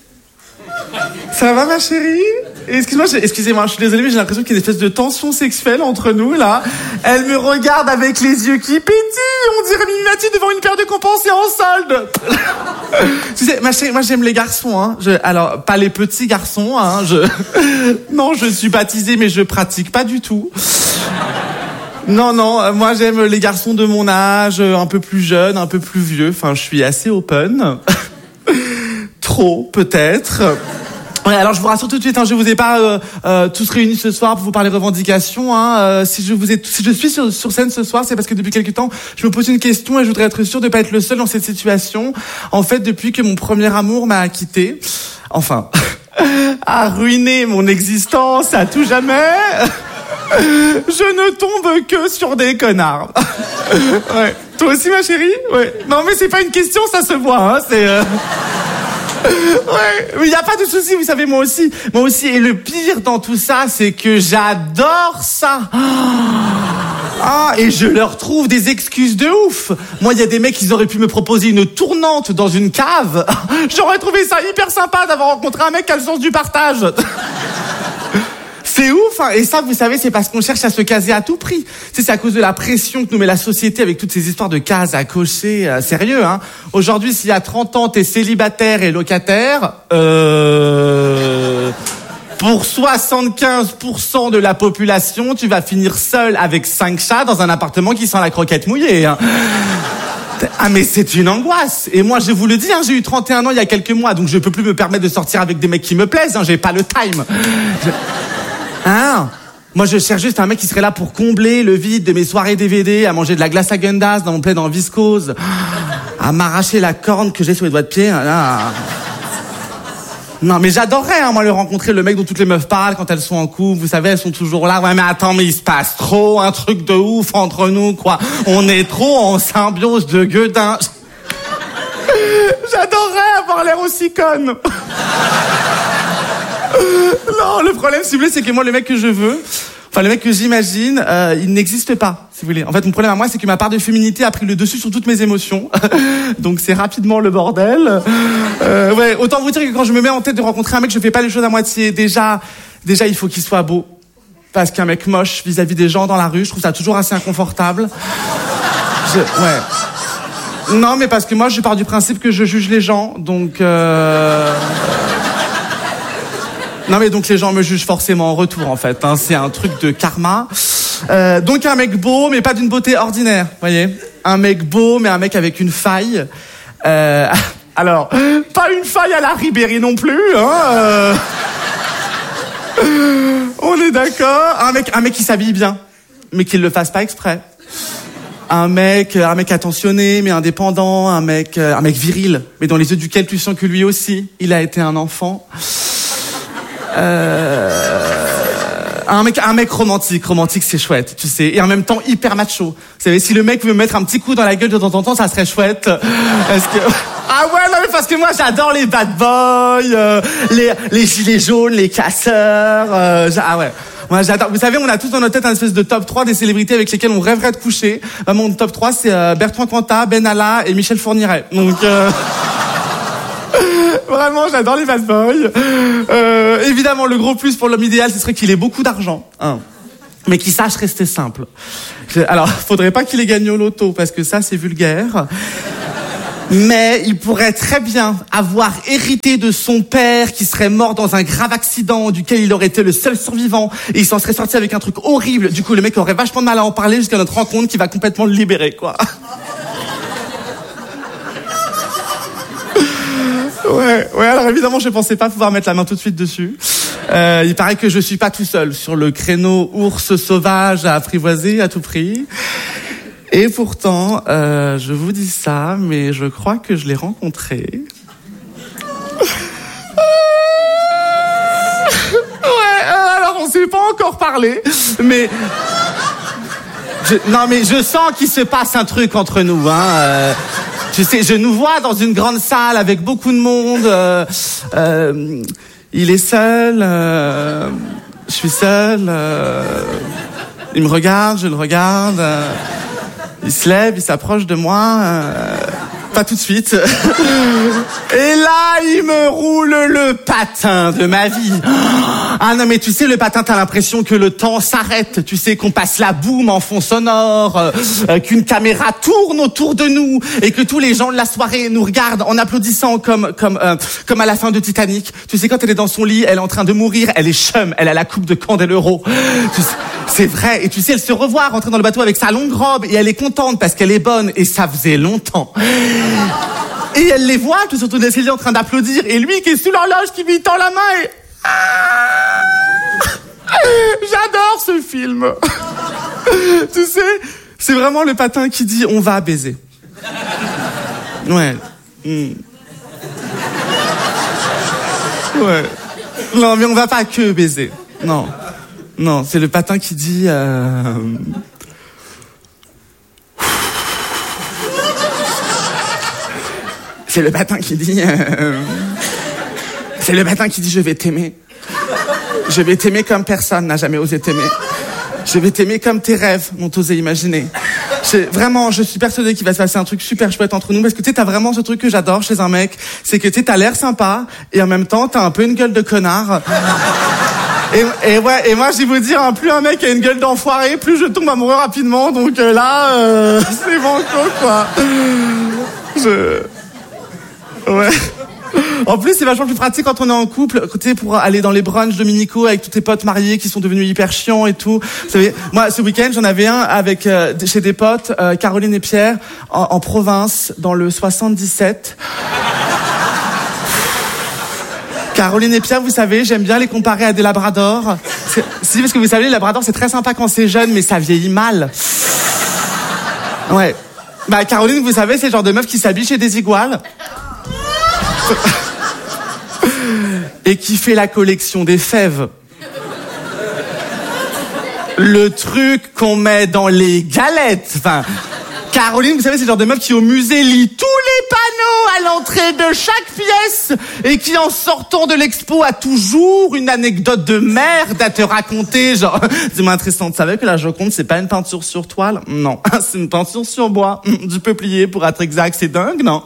Ça va, ma chérie? Excusez-moi, je suis désolée, mais j'ai l'impression qu'il y a une espèce de tension sexuelle entre nous, là. Elle me regarde avec les yeux qui pétillent. On dirait Mimimati devant une paire de compensés en solde. Tu sais, ma chérie, moi, j'aime les garçons, hein. Alors, pas les petits garçons, hein. Non, je suis baptisée, mais je pratique pas du tout. Non, moi, j'aime les garçons de mon âge, un peu plus jeunes, un peu plus vieux. Enfin, je suis assez open. Trop, peut-être. Ouais, alors je vous rassure tout de suite, hein, je vous ai pas tous réunis ce soir pour vous parler revendications. Hein, si je suis sur scène ce soir, c'est parce que depuis quelque temps, je me pose une question et je voudrais être sûr de pas être le seul dans cette situation. En fait, depuis que mon premier amour m'a quitté, enfin, a ruiné mon existence à tout jamais, je ne tombe que sur des connards. Ouais. Toi aussi, ma chérie? Ouais. Non, mais c'est pas une question, ça se voit. Hein, c'est. Ouais, mais il y a pas de souci, vous savez, moi aussi. Et le pire dans tout ça, c'est que j'adore ça. Ah, et je leur trouve des excuses de ouf. Moi, il y a des mecs, ils auraient pu me proposer une tournante dans une cave. J'aurais trouvé ça hyper sympa d'avoir rencontré un mec qui a le sens du partage. C'est ouf, hein. Et ça, vous savez, c'est parce qu'on cherche à se caser à tout prix. C'est à cause de la pression que nous met la société avec toutes ces histoires de cases à cocher. Sérieux, hein. Aujourd'hui, s'il y a 30 ans, t'es célibataire et locataire, pour 75% de la population, tu vas finir seul avec 5 chats dans un appartement qui sent la croquette mouillée, hein. Ah, mais c'est une angoisse. Et moi, je vous le dis, hein, j'ai eu 31 ans il y a quelques mois, donc je peux plus me permettre de sortir avec des mecs qui me plaisent, hein, j'ai pas le time. Hein? Moi, je cherche juste un mec qui serait là pour combler le vide de mes soirées DVD, à manger de la glace à Gundas dans mon plaid en viscose, à m'arracher la corne que j'ai sur les doigts de pied. Là. Non, mais j'adorerais, hein, moi, le rencontrer, le mec dont toutes les meufs parlent quand elles sont en couple. Vous savez, elles sont toujours là. Ouais, mais attends, mais il se passe trop un truc de ouf entre nous, quoi. On est trop en symbiose de gueudin. J'adorerais avoir l'air aussi conne. Non, le problème, si vous voulez, c'est que moi, le mec que je veux, enfin, le mec que j'imagine, il n'existe pas, si vous voulez. En fait, mon problème à moi, c'est que ma part de féminité a pris le dessus sur toutes mes émotions. Donc, c'est rapidement le bordel. Ouais, autant vous dire que quand je me mets en tête de rencontrer un mec, je fais pas les choses à moitié. Déjà, il faut qu'il soit beau. Parce qu'un mec moche vis-à-vis des gens dans la rue, je trouve ça toujours assez inconfortable. Ouais. Non, mais parce que moi, je pars du principe que je juge les gens, donc... Non, mais donc les gens me jugent forcément en retour, en fait. Hein. C'est un truc de karma. Donc un mec beau, mais pas d'une beauté ordinaire, voyez. Un mec beau, mais un mec avec une faille. Alors, pas une faille à la Ribéry non plus, hein. On est d'accord. Un mec qui s'habille bien, mais qu'il le fasse pas exprès. Un mec attentionné, mais indépendant. Un mec viril, mais dans les yeux duquel tu sens que lui aussi, il a été un enfant. Un mec romantique c'est chouette, tu sais, et en même temps hyper macho. Vous savez, si le mec veut me mettre un petit coup dans la gueule de temps en temps, ça serait chouette. Ah ouais, non mais parce que moi j'adore les bad boys, les gilets jaunes, les casseurs. Ah ouais. Moi j'adore. Vous savez, on a tous dans notre tête un espèce de top 3 des célébrités avec lesquelles on rêverait de coucher. Mon top 3 c'est Bertrand Cantat, Benalla et Michel Fourniret. Donc vraiment, j'adore les bad boys. Évidemment, le gros plus pour l'homme idéal, ce serait qu'il ait beaucoup d'argent, hein, mais qu'il sache rester simple. Alors, faudrait pas qu'il ait gagné au loto, parce que ça, c'est vulgaire. Mais il pourrait très bien avoir hérité de son père qui serait mort dans un grave accident duquel il aurait été le seul survivant et il s'en serait sorti avec un truc horrible. Du coup, le mec aurait vachement de mal à en parler jusqu'à notre rencontre qui va complètement le libérer, quoi. Ouais, alors évidemment, je pensais pas pouvoir mettre la main tout de suite dessus. Il paraît que je suis pas tout seul sur le créneau ours sauvage à apprivoiser à tout prix. Et pourtant, je vous dis ça, mais je crois que je l'ai rencontré. Alors on s'est pas encore parlé, mais... mais je sens qu'il se passe un truc entre nous, hein. Tu sais, je nous vois dans une grande salle avec beaucoup de monde. Il est seul, je suis seul. Il me regarde, je le regarde. Il se lève, il s'approche de moi. Pas tout de suite. Et là, il me roule le patin de ma vie. Ah non, mais tu sais, le patin, t'as l'impression que le temps s'arrête. Tu sais, qu'on passe la boum en fond sonore, qu'une caméra tourne autour de nous et que tous les gens de la soirée nous regardent en applaudissant comme à la fin de Titanic. Tu sais, quand elle est dans son lit, elle est en train de mourir, elle est chum, elle a la coupe de Candeloro. C'est vrai. Et tu sais, elle se revoit rentrer dans le bateau avec sa longue robe et elle est contente parce qu'elle est bonne et ça faisait longtemps. Et elle les voit tous autour d'escalier en train d'applaudir et lui qui est sous l'horloge qui lui tend la main et... J'adore ce film. Tu sais, c'est vraiment le patin qui dit on va baiser. Ouais. Ouais. Non, mais on va pas que baiser. Non, c'est le patin qui dit C'est le patin qui dit C'est le patin qui dit je vais t'aimer. Je vais t'aimer comme personne n'a jamais osé t'aimer. Je vais t'aimer comme tes rêves m'ont osé imaginer. Vraiment, je suis persuadée qu'il va se passer un truc super chouette entre nous parce que tu sais, t'as vraiment ce truc que j'adore chez un mec, c'est que tu sais, t'as l'air sympa et en même temps, t'as un peu une gueule de connard. Et moi, je vais vous dire, plus un mec a une gueule d'enfoiré, plus je tombe amoureux rapidement. Donc là, c'est banco, quoi. Ouais. En plus, c'est vachement plus pratique quand on est en couple, tu sais, pour aller dans les brunchs dominicaux avec tous tes potes mariés qui sont devenus hyper chiants et tout. Vous savez, moi, ce week-end, j'en avais un avec chez des potes, Caroline et Pierre, en province, dans le 77. Caroline et Pierre, vous savez, j'aime bien les comparer à des labradors. Si, parce que vous savez, les labradors, c'est très sympa quand c'est jeune, mais ça vieillit mal. Ouais. Bah, Caroline, vous savez, c'est le genre de meuf qui s'habille chez des iguales. Et qui fait la collection des fèves. Le truc qu'on met dans les galettes. Enfin, Caroline, vous savez, c'est le genre de meuf qui au musée lit tous les panneaux à l'entrée de chaque pièce et qui, en sortant de l'expo, a toujours une anecdote de merde à te raconter. Genre, dis-moi Tristan, tu savais que la Joconde, c'est pas une peinture sur toile? Non, c'est une peinture sur bois. Du peuplier, pour être exact, c'est dingue, non?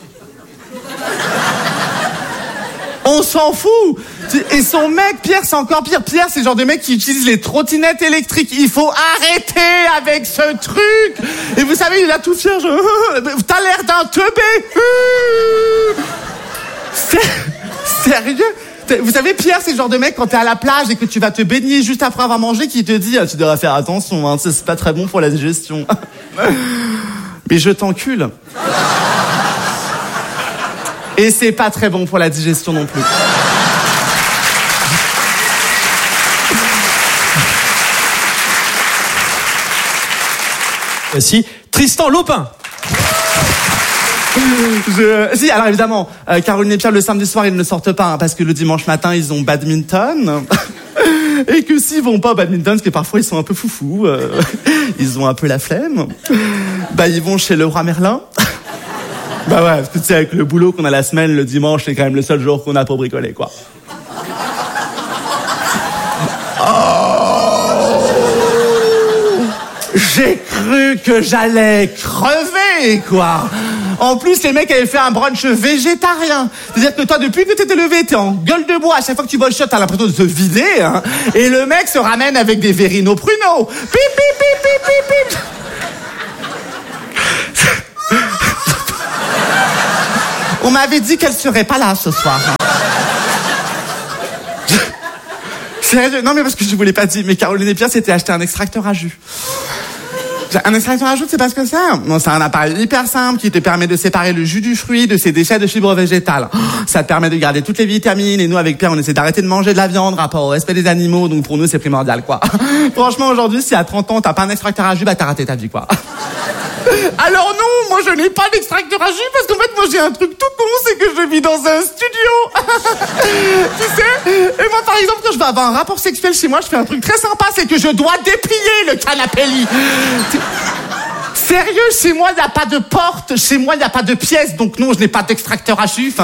On s'en fout. Et son mec, Pierre, c'est encore pire. Pierre, c'est le genre de mec qui utilise les trottinettes électriques. Il faut arrêter avec ce truc. Et vous savez, il a tout fier. T'as l'air d'un teubé. Sérieux? Vous savez, Pierre, c'est le genre de mec, quand t'es à la plage et que tu vas te baigner juste après avoir mangé, qui te dit tu devras faire attention, hein, c'est pas très bon pour la digestion. Mais je t'encule. Et c'est pas très bon pour la digestion non plus. Voici Tristan Lopin. Si, alors évidemment, Caroline et Pierre, le samedi soir, ils ne sortent pas, hein, parce que le dimanche matin, ils ont badminton. Et que s'ils vont pas au badminton, parce que parfois, ils sont un peu foufous, ils ont un peu la flemme, bah, ils vont chez le roi Merlin. Bah ouais, parce que tu sais, avec le boulot qu'on a la semaine, le dimanche, c'est quand même le seul jour qu'on a pour bricoler, quoi. Oh, j'ai cru que j'allais crever, quoi. En plus, les mecs avaient fait un brunch végétarien. C'est-à-dire que toi, depuis que t'étais levé, t'es en gueule de bois. À chaque fois que tu bois le shot, t'as l'impression de te vider, hein. Et le mec se ramène avec des Verino pruneaux. Pip, pip, pip, pip, pip, pip. m'avait dit qu'elle serait pas là ce soir. Sérieux, non mais parce que je vous l'ai pas dit, mais Caroline Epia s'était acheté un extracteur à jus. Un extracteur à jus, c'est pas ce que c'est. Non, c'est un appareil hyper simple qui te permet de séparer le jus du fruit de ses déchets de fibres végétales. Ça te permet de garder toutes les vitamines. Et nous, avec Pierre, on essaie d'arrêter de manger de la viande, rapport au respect des animaux. Donc pour nous, c'est primordial, quoi. Franchement, aujourd'hui, si à 30 ans, t'as pas un extracteur à jus, bah t'as raté ta vie, quoi. Alors non, moi je n'ai pas d'extracteur à jus parce qu'en fait moi j'ai un truc tout con, c'est que je vis dans un studio. Tu sais. Et moi par exemple quand je vais avoir un rapport sexuel chez moi, je fais un truc très sympa, c'est que je dois déplier le canapé lit. Sérieux, chez moi il n'y a pas de porte, chez moi il n'y a pas de pièce, donc non je n'ai pas d'extracteur à jus.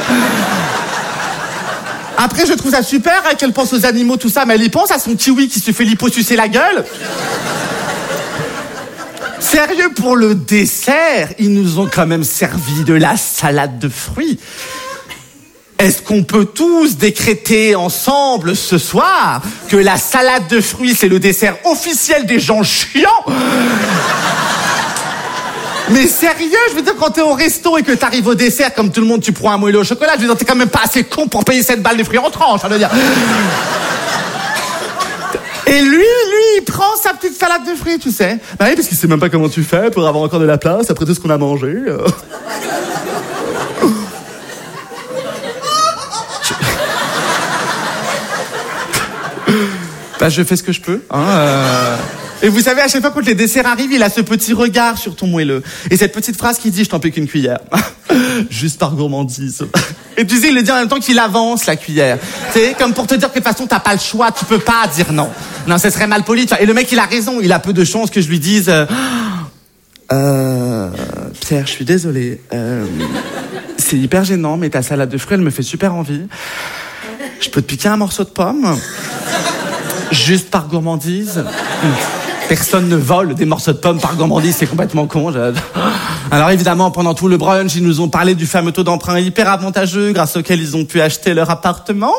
Après je trouve ça super qu'elle pense aux animaux tout ça, mais elle y pense à son kiwi qui se fait liposucer la gueule. Sérieux, pour le dessert, ils nous ont quand même servi de la salade de fruits. Est-ce qu'on peut tous décréter ensemble ce soir que la salade de fruits, c'est le dessert officiel des gens chiants ? Mais sérieux, je veux dire, quand t'es au resto et que t'arrives au dessert, comme tout le monde, tu prends un moelleux au chocolat, je veux dire, t'es quand même pas assez con pour payer 7 balles de fruits en tranche, ça veut dire... Et lui, il prend sa petite salade de fruits, tu sais. Bah oui, parce qu'il sait même pas comment tu fais pour avoir encore de la place après tout ce qu'on a mangé. Bah je fais ce que je peux. Et vous savez, à chaque fois que les desserts arrivent, il a ce petit regard sur ton moelleux. Et cette petite phrase qui dit « Je t'en paie qu'une cuillère ». Juste par gourmandise. Et tu sais, il le dit en même temps qu'il avance la cuillère. Tu sais, comme pour te dire que de toute façon, t'as pas le choix, tu peux pas dire non. Non, ce serait mal poli. Tu vois. Et le mec, il a raison. Il a peu de chances que je lui dise Pierre, je suis désolé. C'est hyper gênant, mais ta salade de fruits, elle me fait super envie. Je peux te piquer un morceau de pomme ? Juste par gourmandise ? Personne ne vole des morceaux de pommes par gourmandise, c'est complètement con. Alors évidemment, pendant tout le brunch, ils nous ont parlé du fameux taux d'emprunt hyper avantageux grâce auquel ils ont pu acheter leur appartement.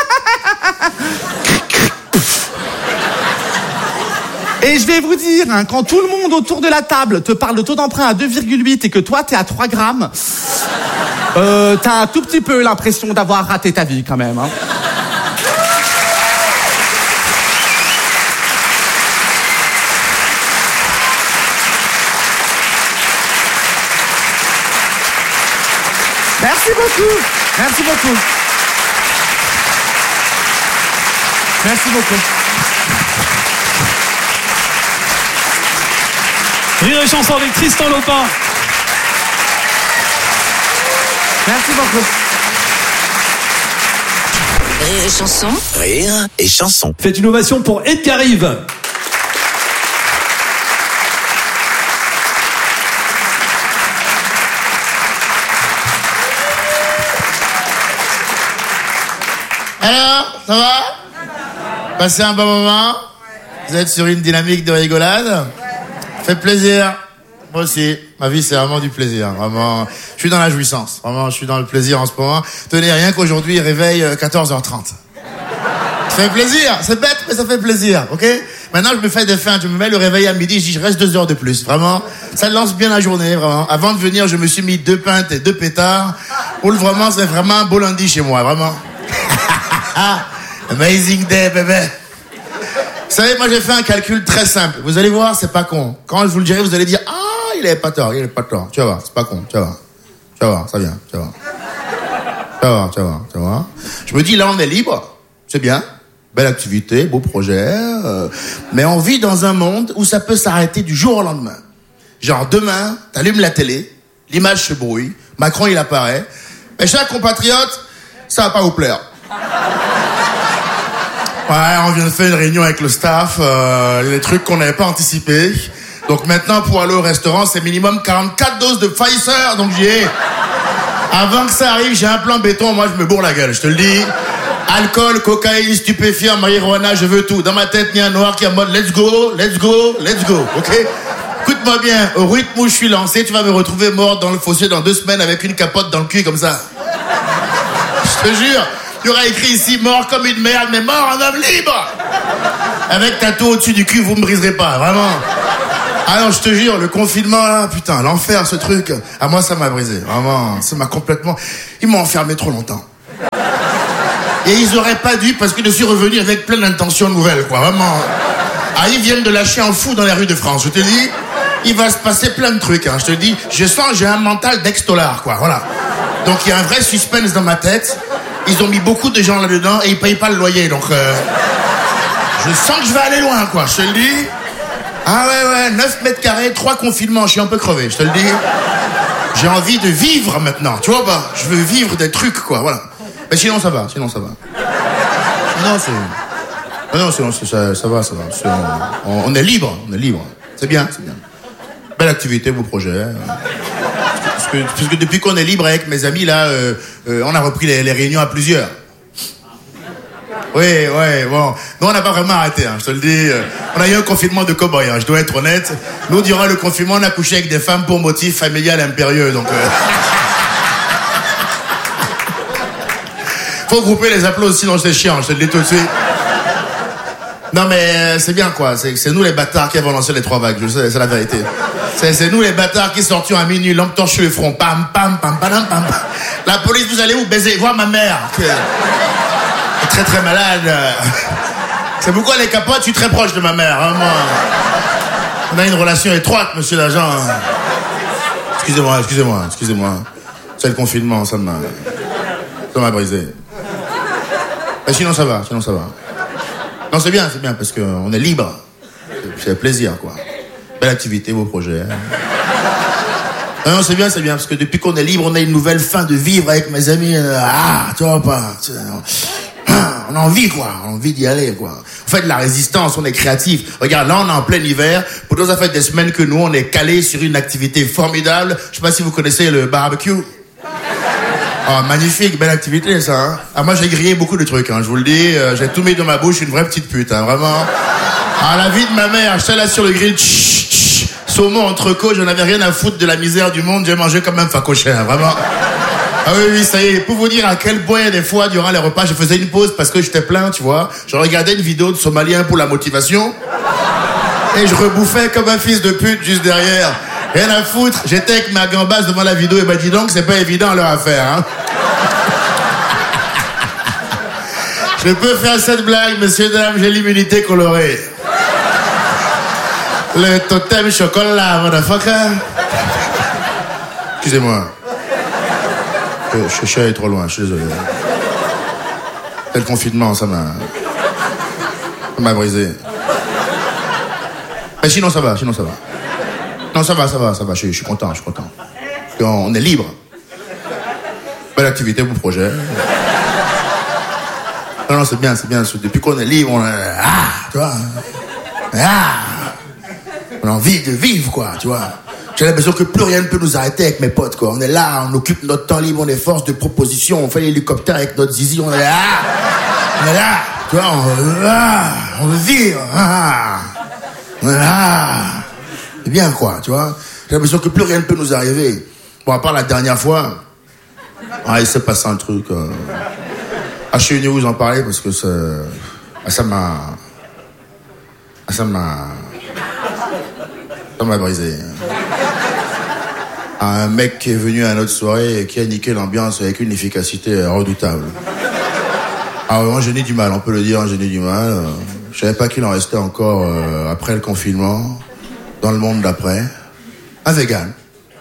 Et je vais vous dire, hein, quand tout le monde autour de la table te parle de taux d'emprunt à 2,8 et que toi t'es à 3 grammes, t'as un tout petit peu l'impression d'avoir raté ta vie quand même. Hein. Merci beaucoup. Merci beaucoup. Merci beaucoup. Rire et chanson avec Tristan Lopin. Merci beaucoup. Rire et chanson. Rire et chanson. Faites une ovation pour Edgar Yves. Alors, ça va ? Passez un bon moment ? Vous êtes sur une dynamique de rigolade ? Fait plaisir. Moi aussi. Ma vie, c'est vraiment du plaisir. Vraiment. Je suis dans la jouissance. Vraiment, je suis dans le plaisir en ce moment. Tenez, rien qu'aujourd'hui, réveil 14h30. Ça fait plaisir. C'est bête, mais ça fait plaisir. Ok ? Maintenant, je me fais des feintes. Je me mets le réveil à midi. Je dis, je reste 2 heures de plus. Vraiment. Ça lance bien la journée, vraiment. Avant de venir, je me suis mis 2 pintes et 2 pétards. Vraiment, c'est vraiment un beau lundi chez moi. Vraiment. Amazing day, bébé. Vous savez, moi j'ai fait un calcul très simple. Vous allez voir, c'est pas con. Quand je vous le dirai, vous allez dire, ah, il avait pas tort, il avait pas tort. Tu vas voir, c'est pas con, tu vas voir. Tu vas voir, ça vient, tu vas voir. Tu vas voir, tu vas voir, tu vas voir. Je me dis, là on est libre, c'est bien. Belle activité, beau projet. Mais on vit dans un monde où ça peut s'arrêter du jour au lendemain. Genre demain, t'allumes la télé, l'image se brouille, Macron il apparaît. Mes chers compatriotes, ça va pas vous plaire. Ouais, on vient de faire une réunion avec le staff, des trucs qu'on n'avait pas anticipés. Donc maintenant, pour aller au restaurant, c'est minimum 44 doses de Pfizer, donc j'y ai. Avant que ça arrive, j'ai un plan béton, moi je me bourre la gueule, je te le dis. Alcool, cocaïne, stupéfiants, marijuana, je veux tout. Dans ma tête, il y a un noir qui est en mode let's go, let's go, let's go, ok? Écoute-moi bien, au rythme où je suis lancé, tu vas me retrouver mort dans le fossé dans 2 semaines avec une capote dans le cul comme ça. Je te jure. Il y aura écrit ici, mort comme une merde, mais mort en homme libre. Avec tatou au-dessus du cul, vous me briserez pas, vraiment. Ah non, je te jure, le confinement là, putain, l'enfer ce truc. Ah moi ça m'a brisé, vraiment, ça m'a complètement... Ils m'ont enfermé trop longtemps. Et ils auraient pas dû parce que je suis revenu avec plein d'intentions nouvelles, quoi, vraiment. Ah, ils viennent de lâcher un fou dans les rues de France, je te dis, il va se passer plein de trucs, hein, je te dis, je sens, j'ai un mental d'ex-dollar, quoi, voilà. Donc il y a un vrai suspense dans ma tête, ils ont mis beaucoup de gens là-dedans et ils payent pas le loyer, donc je sens que je vais aller loin, quoi, je te le dis. Ah ouais, 9 mètres carrés, 3 confinements, je suis un peu crevé, je te le dis. J'ai envie de vivre maintenant, tu vois pas, je veux vivre des trucs, quoi, voilà. Mais sinon ça va. Non, c'est... Non, sinon, ça va. On est libre. C'est bien. Belle activité, beau projet. Parce que depuis qu'on est libre avec mes amis, là, on a repris les réunions à plusieurs. Oui, bon. Nous, on n'a pas vraiment arrêté, hein, je te le dis. On a eu un confinement de cow-boy, hein, je dois être honnête. Nous, durant le confinement, on a couché avec des femmes pour motif familial impérieux, donc... Faut grouper les applaudissements, sinon c'est chiant, je te le dis tout de suite. Non mais c'est bien quoi, c'est nous les bâtards qui avons lancé les 3 vagues, je sais, c'est la vérité. C'est nous les bâtards qui sortions à minuit, lampe torche sur le front, pam. La police, vous allez où baiser? Voir ma mère, qui est très très malade. C'est pourquoi les capotes, je suis très proche de ma mère, vraiment. On a une relation étroite, monsieur l'agent. Excusez-moi. C'est le confinement, ça m'a brisé. Mais sinon ça va. Non, c'est bien, parce qu'on est libre. C'est plaisir, quoi. Belle activité, beau projet. Hein. Non, c'est bien, parce que depuis qu'on est libre, on a une nouvelle fin de vivre avec mes amis. Tu vois pas. On a envie, quoi. On a envie d'y aller, quoi. On fait de la résistance, on est créatif. Regarde, là, on est en plein hiver. Pourtant, ça fait des semaines que nous, on est calés sur une activité formidable. Je sais pas si vous connaissez le barbecue. Oh, magnifique, belle activité, ça, hein. Ah, moi, j'ai grillé beaucoup de trucs, hein, je vous le dis. J'ai tout mis dans ma bouche, une vraie petite pute, hein, vraiment. Ah, la vie de ma mère, j'étais là sur le grill, saumon, entrecôte, j'en avais rien à foutre de la misère du monde, j'ai mangé comme un facochère, hein, vraiment. Ah oui, ça y est, pour vous dire à quel point, des fois, durant les repas, je faisais une pause parce que j'étais plein, tu vois. Je regardais une vidéo de Somaliens pour la motivation. Et je rebouffais comme un fils de pute juste derrière. Rien à foutre, j'étais avec ma gambasse devant la vidéo et bah dis donc, c'est pas évident leur affaire, hein. Je peux faire cette blague, messieurs, dames, j'ai l'immunité colorée. Le totem chocolat, motherfucker. Excusez-moi. Je suis allé trop loin, je suis désolé. Le confinement, ça m'a brisé. Mais sinon ça va. Non, ça va, je suis content. On est libre. Belle activité, beau projet. Non, c'est bien. Depuis qu'on est libre, on tu vois. On a envie de vivre, quoi, tu vois. J'ai l'impression que plus rien ne peut nous arrêter avec mes potes, quoi. On est là, on occupe notre temps libre, on est force de proposition, on fait l'hélicoptère avec notre zizi, on est là, tu vois, on veut vivre, on est là. C'est bien, quoi, tu vois. J'ai l'impression que plus rien ne peut nous arriver. Bon, à part la dernière fois, il s'est passé un truc. Je suis venu vous en parler parce que ça m'a brisé. Un mec qui est venu à notre soirée et qui a niqué l'ambiance avec une efficacité redoutable. Ah, vraiment, j'ai eu du mal, on peut le dire, j'ai eu du mal. Je savais pas qu'il en restait encore après le confinement, dans le monde d'après. Un vegan.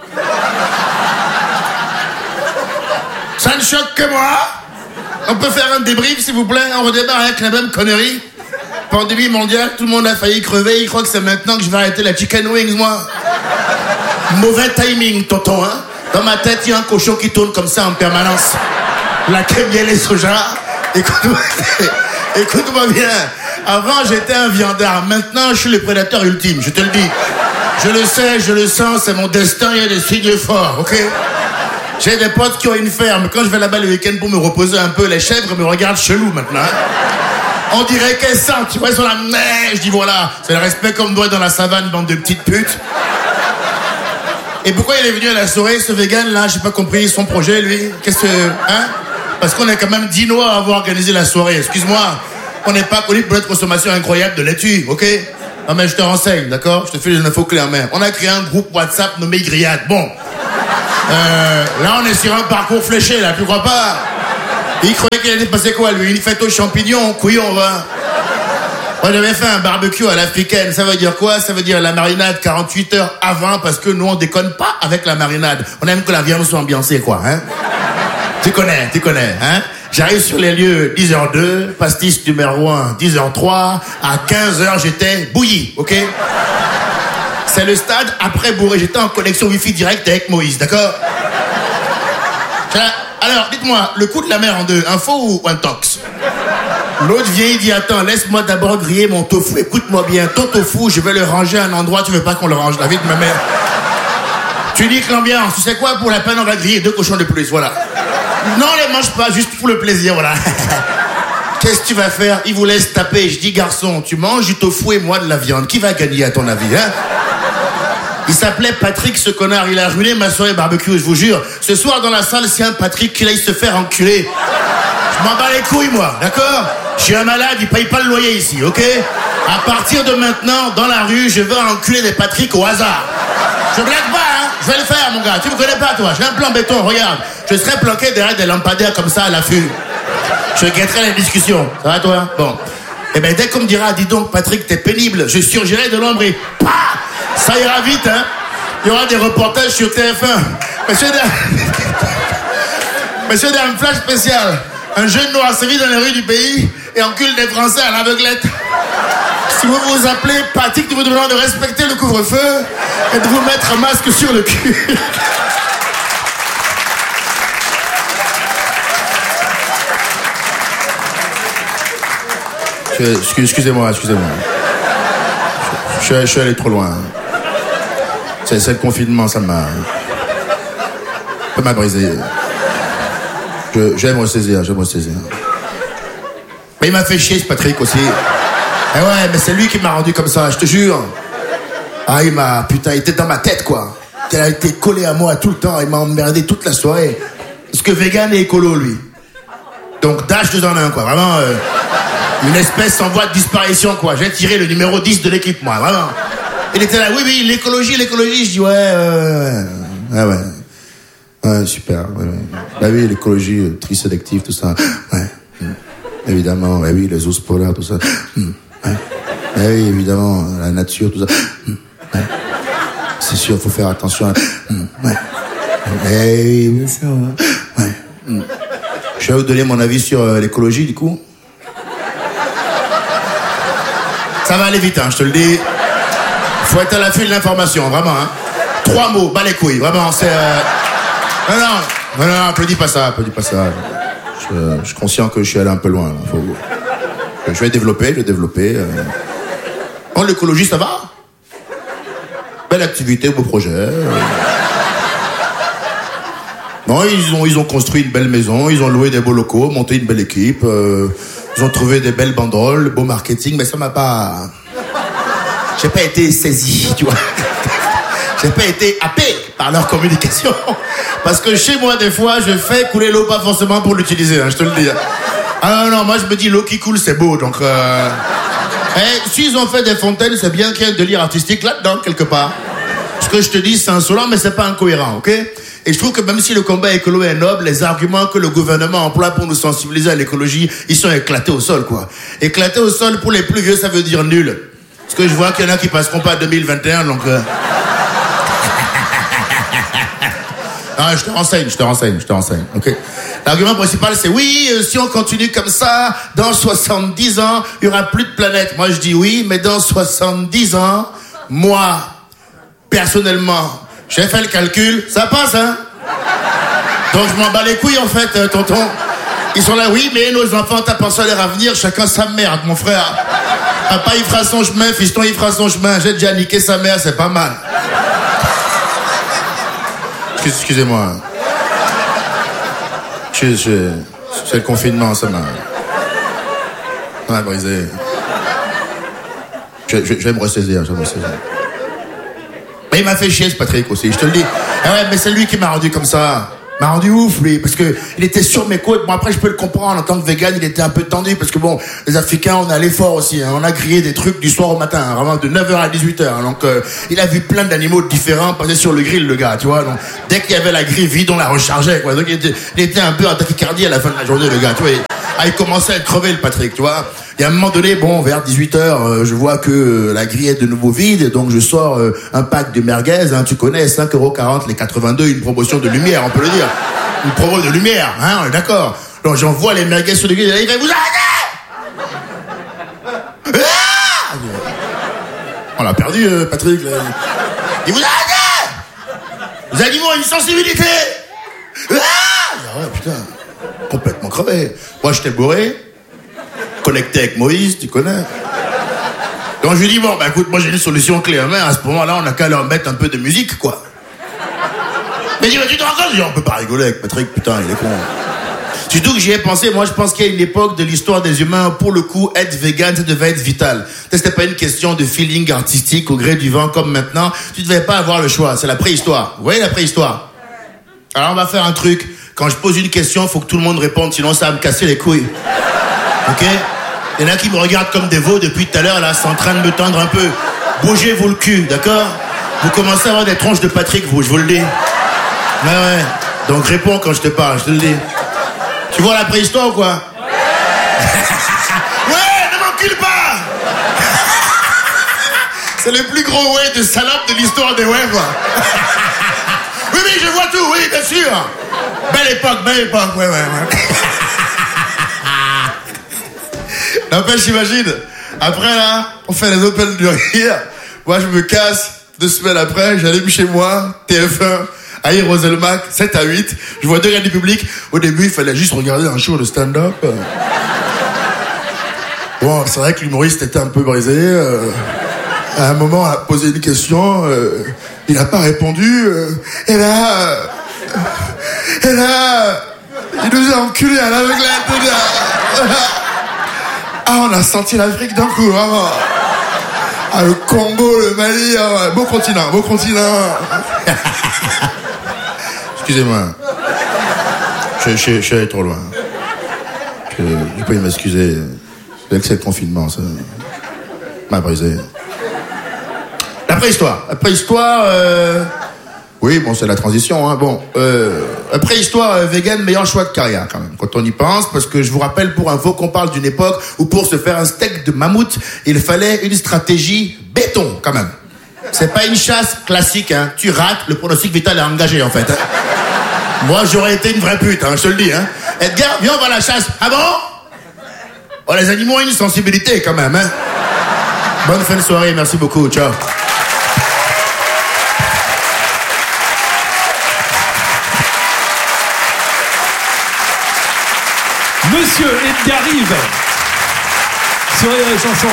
Ça ne choque que moi. On peut faire un débrief, s'il vous plaît. On redémarre avec la même connerie. Pandémie mondiale, tout le monde a failli crever. Il croit que c'est maintenant que je vais arrêter la chicken wings, moi. Mauvais timing, tonton, hein. Dans ma tête, il y a un cochon qui tourne comme ça en permanence. La crème miel et soja. Écoute-moi bien. Avant, j'étais un viandard. Maintenant, je suis le prédateur ultime, je te le dis. Je le sais, je le sens, c'est mon destin, il y a des signes forts, ok? J'ai des potes qui ont une ferme. Quand je vais là-bas le week-end pour me reposer un peu, les chèvres me regardent chelou maintenant. On dirait qu'elles sentent, tu vois, sur la neige. Je dis voilà, c'est le respect qu'on me doit dans la savane, bande de petites putes. Et pourquoi il est venu à la soirée, ce vegan là? J'ai pas compris son projet, lui. Qu'est-ce que... Hein? Parce qu'on est quand même 10 noirs à avoir organisé la soirée. Excuse-moi, on n'est pas connu pour notre consommation incroyable de laitue, ok? Non mais je te renseigne, d'accord? Je te fais les infos clés en main. On a créé un groupe WhatsApp nommé Grillade. Bon. Là, on est sur un parcours fléché, là, tu crois pas? Il croyait qu'il allait passer quoi, lui? Une fête aux champignons, couillon, va. Moi, j'avais fait un barbecue à l'africaine. Ça veut dire quoi? Ça veut dire la marinade 48 heures avant, parce que nous, on déconne pas avec la marinade. On aime que la viande soit ambiancée, quoi, hein? Tu connais, hein? J'arrive sur les lieux, 10h02, pastis numéro 1, 10h03, à 15h, j'étais bouilli, ok? C'est le stade après bourré, j'étais en connexion Wi-Fi direct avec Moïse, d'accord? Alors, dites-moi, le coup de la mer en deux, un faux ou un tox? L'autre vient, il dit, attends, laisse-moi d'abord griller mon tofu, écoute-moi bien, ton tofu, je vais le ranger à un endroit, tu veux pas qu'on le range, la vie de ma mère. Tu dis que l'ambiance, tu sais quoi, pour la peine, on va griller 2 cochons de plus, voilà. Non, les mange pas, juste pour le plaisir, voilà. Qu'est-ce que tu vas faire? Il vous laisse taper, je dis, garçon, tu manges du tofu et moi de la viande, qui va gagner à ton avis, hein? Il s'appelait Patrick, ce connard, il a ruiné ma soirée barbecue, je vous jure. Ce soir, dans la salle, c'est un Patrick qui aille se faire enculer. Je m'en bats les couilles, moi, d'accord? Je suis un malade, il paye pas le loyer ici, ok? À partir de maintenant, dans la rue, je vais enculer des Patrick au hasard. Je blague pas, hein? Je vais le faire, mon gars. Tu me connais pas, toi? J'ai un plan béton, regarde. Je serai planqué derrière des lampadaires comme ça à l'affût. Je guetterai les discussions. Ça va, toi? Bon. Eh ben, dès qu'on me dira, dis donc, Patrick, t'es pénible, je surgirai de l'ombre et pah! Ça ira vite, hein? Il y aura des reportages sur TF1. Monsieur, dame, flash spécial. Un jeune noir sévit dans les rues du pays et encule des Français à l'aveuglette. Si vous vous appelez Patrick, nous vous demandons de respecter le couvre-feu et de vous mettre un masque sur le cul. Excusez-moi. Je suis allé trop loin. C'est le confinement, ça m'a brisé. J'aime ressaisir. Mais il m'a fait chier, ce Patrick, aussi. Eh ouais, mais c'est lui qui m'a rendu comme ça, je te jure. Ah, il était dans ma tête, quoi. Il a été collé à moi tout le temps, il m'a emmerdé toute la soirée. Parce que vegan et écolo, lui. Donc, dash 2 en 1, quoi. Vraiment, une espèce en voie de disparition, quoi. J'ai tiré le numéro 10 de l'équipe, moi, vraiment. Il était là, oui, l'écologie. Je dis, ouais. Ouais, super. Ouais. Bah oui, l'écologie, tri sélectif, tout ça. Ouais. Évidemment, ouais, oui, les ours polaires, tout ça. Ouais. Oui, évidemment, la nature, tout ça. Ouais. C'est sûr, faut faire attention. Ouais. Oui, bien sûr. Ouais. Je vais vous donner mon avis sur l'écologie, du coup. Ça va aller vite, hein, je te le dis. Faut être à l'affût de l'information, vraiment. Hein. 3 mots, bas les couilles, vraiment, c'est... Non, applaudis pas ça. Je suis conscient que je suis allé un peu loin. Je vais développer. Bon, l'écologie, ça va? Belle activité, beau projet. Non, ils ont construit une belle maison, ils ont loué des beaux locaux, monté une belle équipe, ils ont trouvé des belles banderoles, beau marketing, mais ça m'a pas... J'ai pas été saisi, tu vois. J'ai pas été happé par leur communication. Parce que chez moi, des fois, je fais couler l'eau, pas forcément pour l'utiliser, hein, je te le dis. Ah non, moi je me dis l'eau qui coule, c'est beau, donc... s'ils ont fait des fontaines, c'est bien qu'il y ait un délire artistique là-dedans, quelque part. Ce que je te dis, c'est insolent, mais c'est pas incohérent, ok? Et je trouve que même si le combat écolo est noble, les arguments que le gouvernement emploie pour nous sensibiliser à l'écologie, ils sont éclatés au sol, quoi. Éclatés au sol, pour les plus vieux, ça veut dire nul. Parce que je vois qu'il y en a qui passeront pas à 2021, donc... Ah, je te renseigne, ok? L'argument principal, c'est oui, si on continue comme ça, dans 70 ans, il y aura plus de planète. Moi, je dis oui, mais dans 70 ans, moi, personnellement, j'ai fait le calcul, ça passe, hein? Donc, je m'en bats les couilles, en fait, tonton. Ils sont là, oui, mais nos enfants, t'as pensé à leur avenir, chacun sa merde, mon frère. Papa, il fera son chemin, fiston, il fera son chemin. J'ai déjà niqué sa mère, c'est pas mal. Excusez-moi. C'est le confinement, ça m'a brisé. Je vais me ressaisir, Mais il m'a fait chier, ce Patrick, aussi, je te le dis. Ah ouais, mais c'est lui qui m'a rendu comme ça. m'a rendu ouf, lui, parce que il était sur mes côtes. Bon, après, je peux le comprendre, en tant que vegan, il était un peu tendu, parce que bon, les Africains, on est à l'effort aussi, hein. On a grillé des trucs du soir au matin, hein, vraiment de 9h à 18h. Hein. Donc, il a vu plein d'animaux différents passer sur le grill, le gars, tu vois. Donc, dès qu'il y avait la grille vide, on la rechargeait, quoi. Donc, il était un peu en tachycardie à la fin de la journée, le gars, tu vois. Il commençait à être crevé, le Patrick, tu vois. Et à un moment donné, bon, vers 18h, je vois que la grille est de nouveau vide, donc je sors un pack de merguez, hein, tu connais, 5,40 € les 82, une promotion de lumière, on peut le dire. Une promo de lumière, hein, on est d'accord. Donc j'envoie les merguez sur le grille, il va vous arrêter. On l'a perdu, Patrick. Là. Il vous arrêtez. Les animaux ont une sensibilité. Ouais, putain, complètement crevé. Moi, j'étais bourré. Connecté avec Moïse, tu connais. Donc je lui dis, bon, bah écoute, moi j'ai une solution clé en main, à ce moment-là, on n'a qu'à leur mettre un peu de musique, quoi. Mais il dit, tu te rends compte? Je dis, on peut pas rigoler avec Patrick, putain, il est con. Surtout que j'y ai pensé, moi je pense qu'il y a une époque de l'histoire des humains, pour le coup, être vegan, ça devait être vital. C'était pas une question de feeling artistique au gré du vent comme maintenant, tu devais pas avoir le choix, c'est la préhistoire. Vous voyez la préhistoire? Alors on va faire un truc, quand je pose une question, faut que tout le monde réponde, sinon ça va me casser les couilles. Ok? Il y en a qui me regardent comme des veaux depuis tout à l'heure, là, c'est en train de me tendre un peu. Bougez-vous le cul, d'accord? Vous commencez à avoir des tronches de Patrick, vous, je vous le dis. Ouais. Donc réponds quand je te parle, je te le dis. Tu vois la préhistoire ou quoi? Ouais, ne m'encule pas. C'est le plus gros ouais de salope de l'histoire des ouais, quoi. Oui, je vois tout, oui, bien sûr. Belle époque, ouais. N'empêche, j'imagine, après là, on fait les Open du rire. Moi, je me casse, 2 semaines après, j'allume chez moi, TF1, Aïe Roselmack, 7 à 8. Je vois 2 gars du public. Au début, il fallait juste regarder un show de stand-up. Bon, c'est vrai que l'humoriste était un peu brisé. À un moment, on a posé une question. Il n'a pas répondu. Et là, il nous a enculés à l'aveuglette. Ah, on a senti l'Afrique d'un coup, vraiment. Ah, le Congo, le Mali, ah, beau continent. Excusez-moi. Je suis allé trop loin. J'ai pas eu m'excuser. C'est le confinement, ça m'a brisé. La préhistoire, oui, bon, c'est la transition, hein. Bon, préhistoire vegan, meilleur choix de carrière, quand même, quand on y pense, parce que je vous rappelle, pour info, qu'on parle d'une époque où pour se faire un steak de mammouth, il fallait une stratégie béton, quand même. C'est pas une chasse classique, hein. Tu rates, le pronostic vital est engagé, en fait, hein. Moi, j'aurais été une vraie pute, hein, je te le dis, hein. Edgar, viens, on va à la chasse. Ah bon? Oh, les animaux ont une sensibilité, quand même, hein. Bonne fin de soirée, merci beaucoup, ciao. Monsieur Edgar Rive sur les chansons.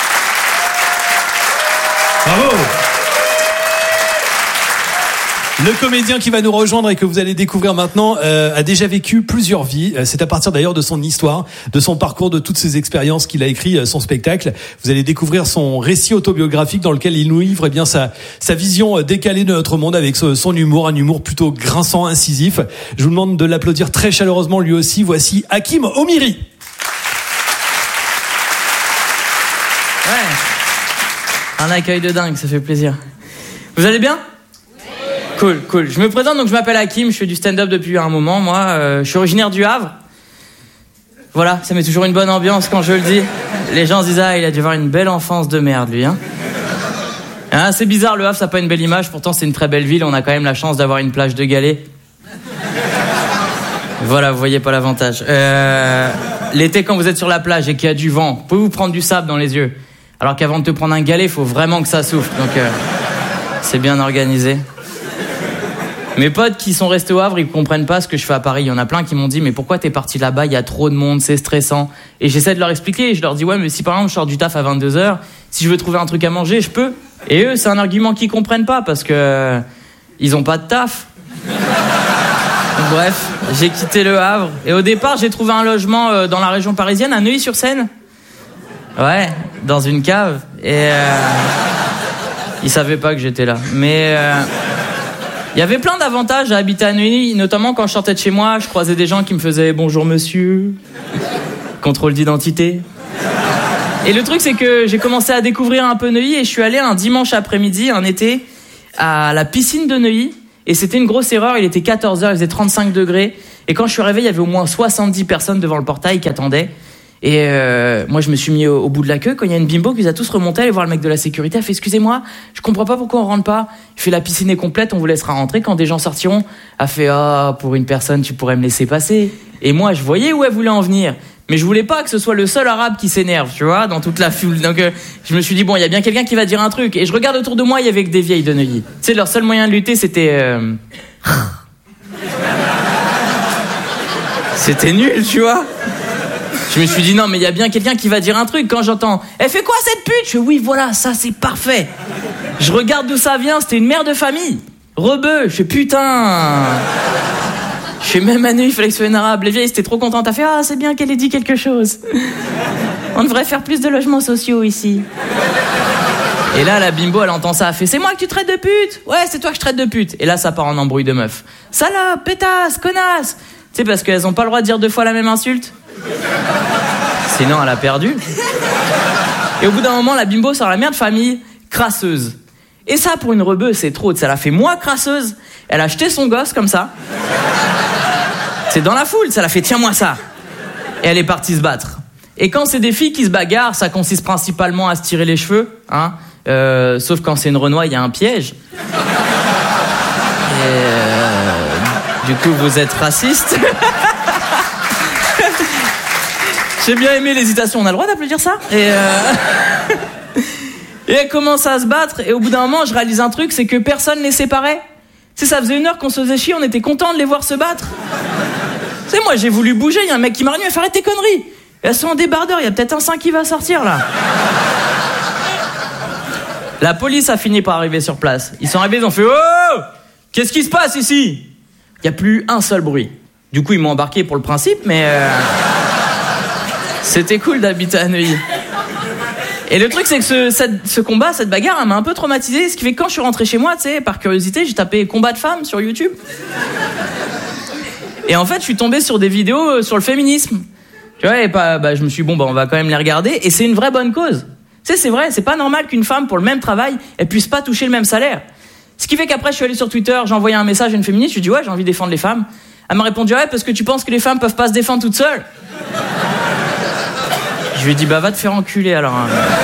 Bravo. Le comédien qui va nous rejoindre et que vous allez découvrir maintenant a déjà vécu plusieurs vies. C'est à partir d'ailleurs de son histoire, de son parcours, de toutes ses expériences qu'il a écrit son spectacle. Vous allez découvrir son récit autobiographique dans lequel il nous livre bien sa vision décalée de notre monde avec son humour, un humour plutôt grinçant, incisif. Je vous demande de l'applaudir très chaleureusement lui aussi. Voici Hakim Omiri. Ouais. Un accueil de dingue, ça fait plaisir. Vous allez bien ? Cool. Je me présente, donc je m'appelle Hakim, je fais du stand-up depuis un moment, moi. Je suis originaire du Havre. Voilà, ça met toujours une bonne ambiance quand je le dis. Les gens se disent, il a dû avoir une belle enfance de merde, lui, hein. C'est bizarre, le Havre, ça n'a pas une belle image, pourtant c'est une très belle ville, on a quand même la chance d'avoir une plage de galets. Voilà, vous voyez pas l'avantage. L'été, quand vous êtes sur la plage et qu'il y a du vent, vous pouvez vous prendre du sable dans les yeux. Alors qu'avant de te prendre un galet, il faut vraiment que ça souffle, donc c'est bien organisé. Mes potes qui sont restés au Havre, ils comprennent pas ce que je fais à Paris. Il y en a plein qui m'ont dit, mais pourquoi t'es parti là-bas? Il y a trop de monde, c'est stressant. Et j'essaie de leur expliquer. Et je leur dis, ouais, mais si par exemple je sors du taf à 22h, si je veux trouver un truc à manger, je peux. Et eux, c'est un argument qu'ils comprennent pas parce que ils ont pas de taf. Donc, bref, j'ai quitté le Havre. Et au départ, j'ai trouvé un logement dans la région parisienne, à Neuilly-sur-Seine. Ouais, dans une cave. Et ils savaient pas que j'étais là. Mais Il y avait plein d'avantages à habiter à Neuilly, notamment quand je sortais de chez moi, je croisais des gens qui me faisaient « Bonjour monsieur », contrôle d'identité. Et le truc, c'est que j'ai commencé à découvrir un peu Neuilly et je suis allé un dimanche après-midi, un été, à la piscine de Neuilly. Et c'était une grosse erreur, il était 14h, il faisait 35 degrés. Et quand je suis arrivé, il y avait au moins 70 personnes devant le portail qui attendaient. Et moi, je me suis mis au bout de la queue quand il y a une bimbo qui nous a tous remonté, aller voir le mec de la sécurité. Elle fait « Excusez-moi, je comprends pas pourquoi on rentre pas. » Il fait « La piscine est complète, on vous laissera rentrer quand des gens sortiront. » Elle fait « Ah, pour une personne, tu pourrais me laisser passer. » Et moi, je voyais où elle voulait en venir. Mais je voulais pas que ce soit le seul arabe qui s'énerve, tu vois, dans toute la foule. Donc je me suis dit, bon, il y a bien quelqu'un qui va dire un truc. Et je regarde autour de moi, il y avait que des vieilles de Neuilly. Tu sais, leur seul moyen de lutter, c'était... C'était nul, tu vois. Je me suis dit, non, mais il y a bien quelqu'un qui va dire un truc. Quand j'entends, elle fait quoi cette pute? Je fais, oui, voilà, ça c'est parfait. Je regarde d'où ça vient, c'était une mère de famille. Rebeu, je fais, putain. Je fais, même à Neuilly, il fallait que ce soit une arabe. Les vieilles, c'était trop contentes. T'as fait, ah, c'est bien qu'elle ait dit quelque chose. On devrait faire plus de logements sociaux ici. Et là, la bimbo, elle entend ça, elle fait, c'est moi que tu traites de pute? Ouais, c'est toi que je traite de pute. Et là, ça part en embrouille de meuf. Salope, pétasse, connasse. Tu sais, parce qu'elles ont pas le droit de dire 2 fois la même insulte. Sinon, elle a perdu. Et au bout d'un moment, la bimbo sort la mère de famille, crasseuse. Et ça, pour une rebeu, c'est trop. Ça l'a fait moi, crasseuse. Elle a jeté son gosse comme ça. C'est dans la foule, ça l'a fait, tiens-moi ça. Et elle est partie se battre. Et quand c'est des filles qui se bagarrent, ça consiste principalement à se tirer les cheveux, hein. Sauf quand c'est une Renoir, il y a un piège. Et du coup, vous êtes raciste. J'ai bien aimé l'hésitation. On a le droit d'applaudir ça? Et elle commence à se battre. Et au bout d'un moment, je réalise un truc, c'est que personne les séparait. Tu sais, ça faisait 1 heure qu'on se faisait chier, on était contents de les voir se battre. Tu sais, moi, j'ai voulu bouger, il y a un mec qui m'a retenu, il fait arrête tes conneries. Et elles sont en débardeur, il y a peut-être un sein qui va sortir, là. La police a fini par arriver sur place. Ils sont arrivés, ils ont fait « Oh! Qu'est-ce qui se passe ici ?» Il n'y a plus un seul bruit. Du coup, ils m'ont embarqué pour le principe, mais... C'était cool d'habiter à Neuilly. Et le truc, c'est que ce combat, cette bagarre, elle m'a un peu traumatisé. Ce qui fait que quand je suis rentré chez moi, tu sais, par curiosité, j'ai tapé combat de femmes sur YouTube. Et en fait, je suis tombé sur des vidéos sur le féminisme. Tu vois, et je me suis dit, bon, on va quand même les regarder. Et c'est une vraie bonne cause. Tu sais, c'est vrai, c'est pas normal qu'une femme, pour le même travail, elle puisse pas toucher le même salaire. Ce qui fait qu'après, je suis allé sur Twitter, j'ai envoyé un message à une féministe, je lui ai dit, ouais, j'ai envie de défendre les femmes. Elle m'a répondu, ouais, parce que tu penses que les femmes peuvent pas se défendre toutes seules. Je lui ai dit, bah va te faire enculer alors.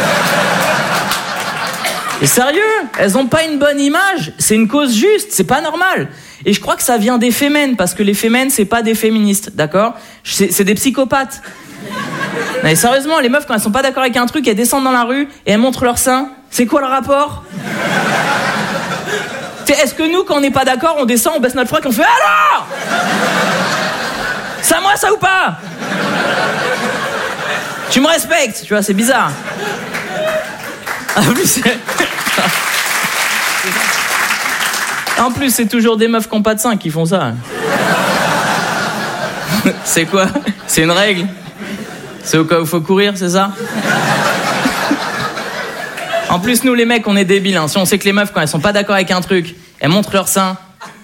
Et sérieux, elles ont pas une bonne image, c'est une cause juste, c'est pas normal. Et je crois que ça vient des fémènes, parce que les fémènes, c'est pas des féministes, d'accord? C'est des psychopathes. Mais sérieusement, les meufs, quand elles sont pas d'accord avec un truc, elles descendent dans la rue et elles montrent leur sein. C'est quoi le rapport? Est-ce que nous, quand on n'est pas d'accord, on descend, on baisse notre froc, on fait alors? C'est à moi ça ou pas? Tu me respectes, tu vois, c'est bizarre. En plus, c'est toujours des meufs qui n'ont pas de seins qui font ça. C'est quoi? C'est une règle? C'est au cas où il faut courir, c'est ça? En plus, nous les mecs, on est débiles, hein. Si on sait que les meufs, quand elles sont pas d'accord avec un truc, elles montrent leur sein.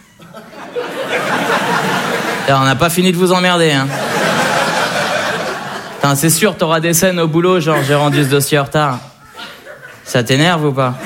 Alors, on n'a pas fini de vous emmerder, hein. Putain, c'est sûr, t'auras des scènes au boulot, genre j'ai rendu ce dossier en retard. Ça t'énerve ou pas?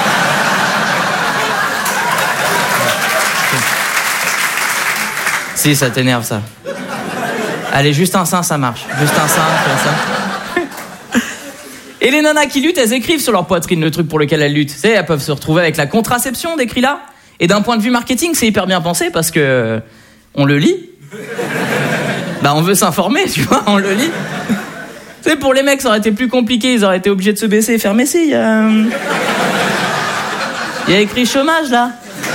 Si, ça t'énerve, ça. Allez, juste un sein, ça marche. Juste un sein, comme ça. Et les nanas qui luttent, elles écrivent sur leur poitrine le truc pour lequel elles luttent. Tu sais, elles peuvent se retrouver avec la contraception décrit là. Et d'un point de vue marketing, c'est hyper bien pensé parce que on le lit. Bah, on veut s'informer, tu vois, on le lit. Tu sais, pour les mecs, ça aurait été plus compliqué, ils auraient été obligés de se baisser et faire, mais si, il y a écrit chômage, là.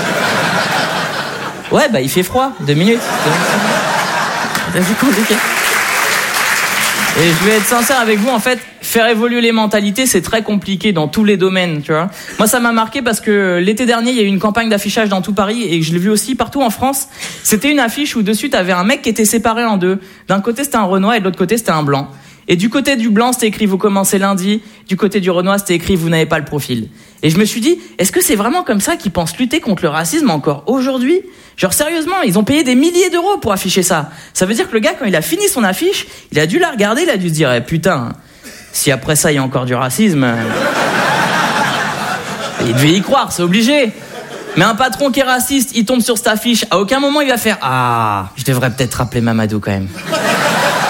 Ouais, bah, il fait froid, 2 minutes. C'est plus compliqué. Et je vais être sincère avec vous, en fait, faire évoluer les mentalités, c'est très compliqué dans tous les domaines, tu vois. Moi, ça m'a marqué parce que l'été dernier, il y a eu une campagne d'affichage dans tout Paris et je l'ai vu aussi partout en France. C'était une affiche où dessus, t'avais un mec qui était séparé en deux. D'un côté, c'était un Renoir et de l'autre côté, c'était un blanc. Et du côté du blanc, c'était écrit « Vous commencez lundi ». Du côté du renois, c'était écrit « Vous n'avez pas le profil ». Et je me suis dit, est-ce que c'est vraiment comme ça qu'ils pensent lutter contre le racisme encore aujourd'hui ? Genre sérieusement, ils ont payé des milliers d'euros pour afficher ça. Ça veut dire que le gars, quand il a fini son affiche, il a dû la regarder, il a dû se dire putain, si après ça il y a encore du racisme... Il devait y croire, c'est obligé. Mais un patron qui est raciste, il tombe sur cette affiche, à aucun moment il va faire « Ah, je devrais peut-être rappeler Mamadou quand même ».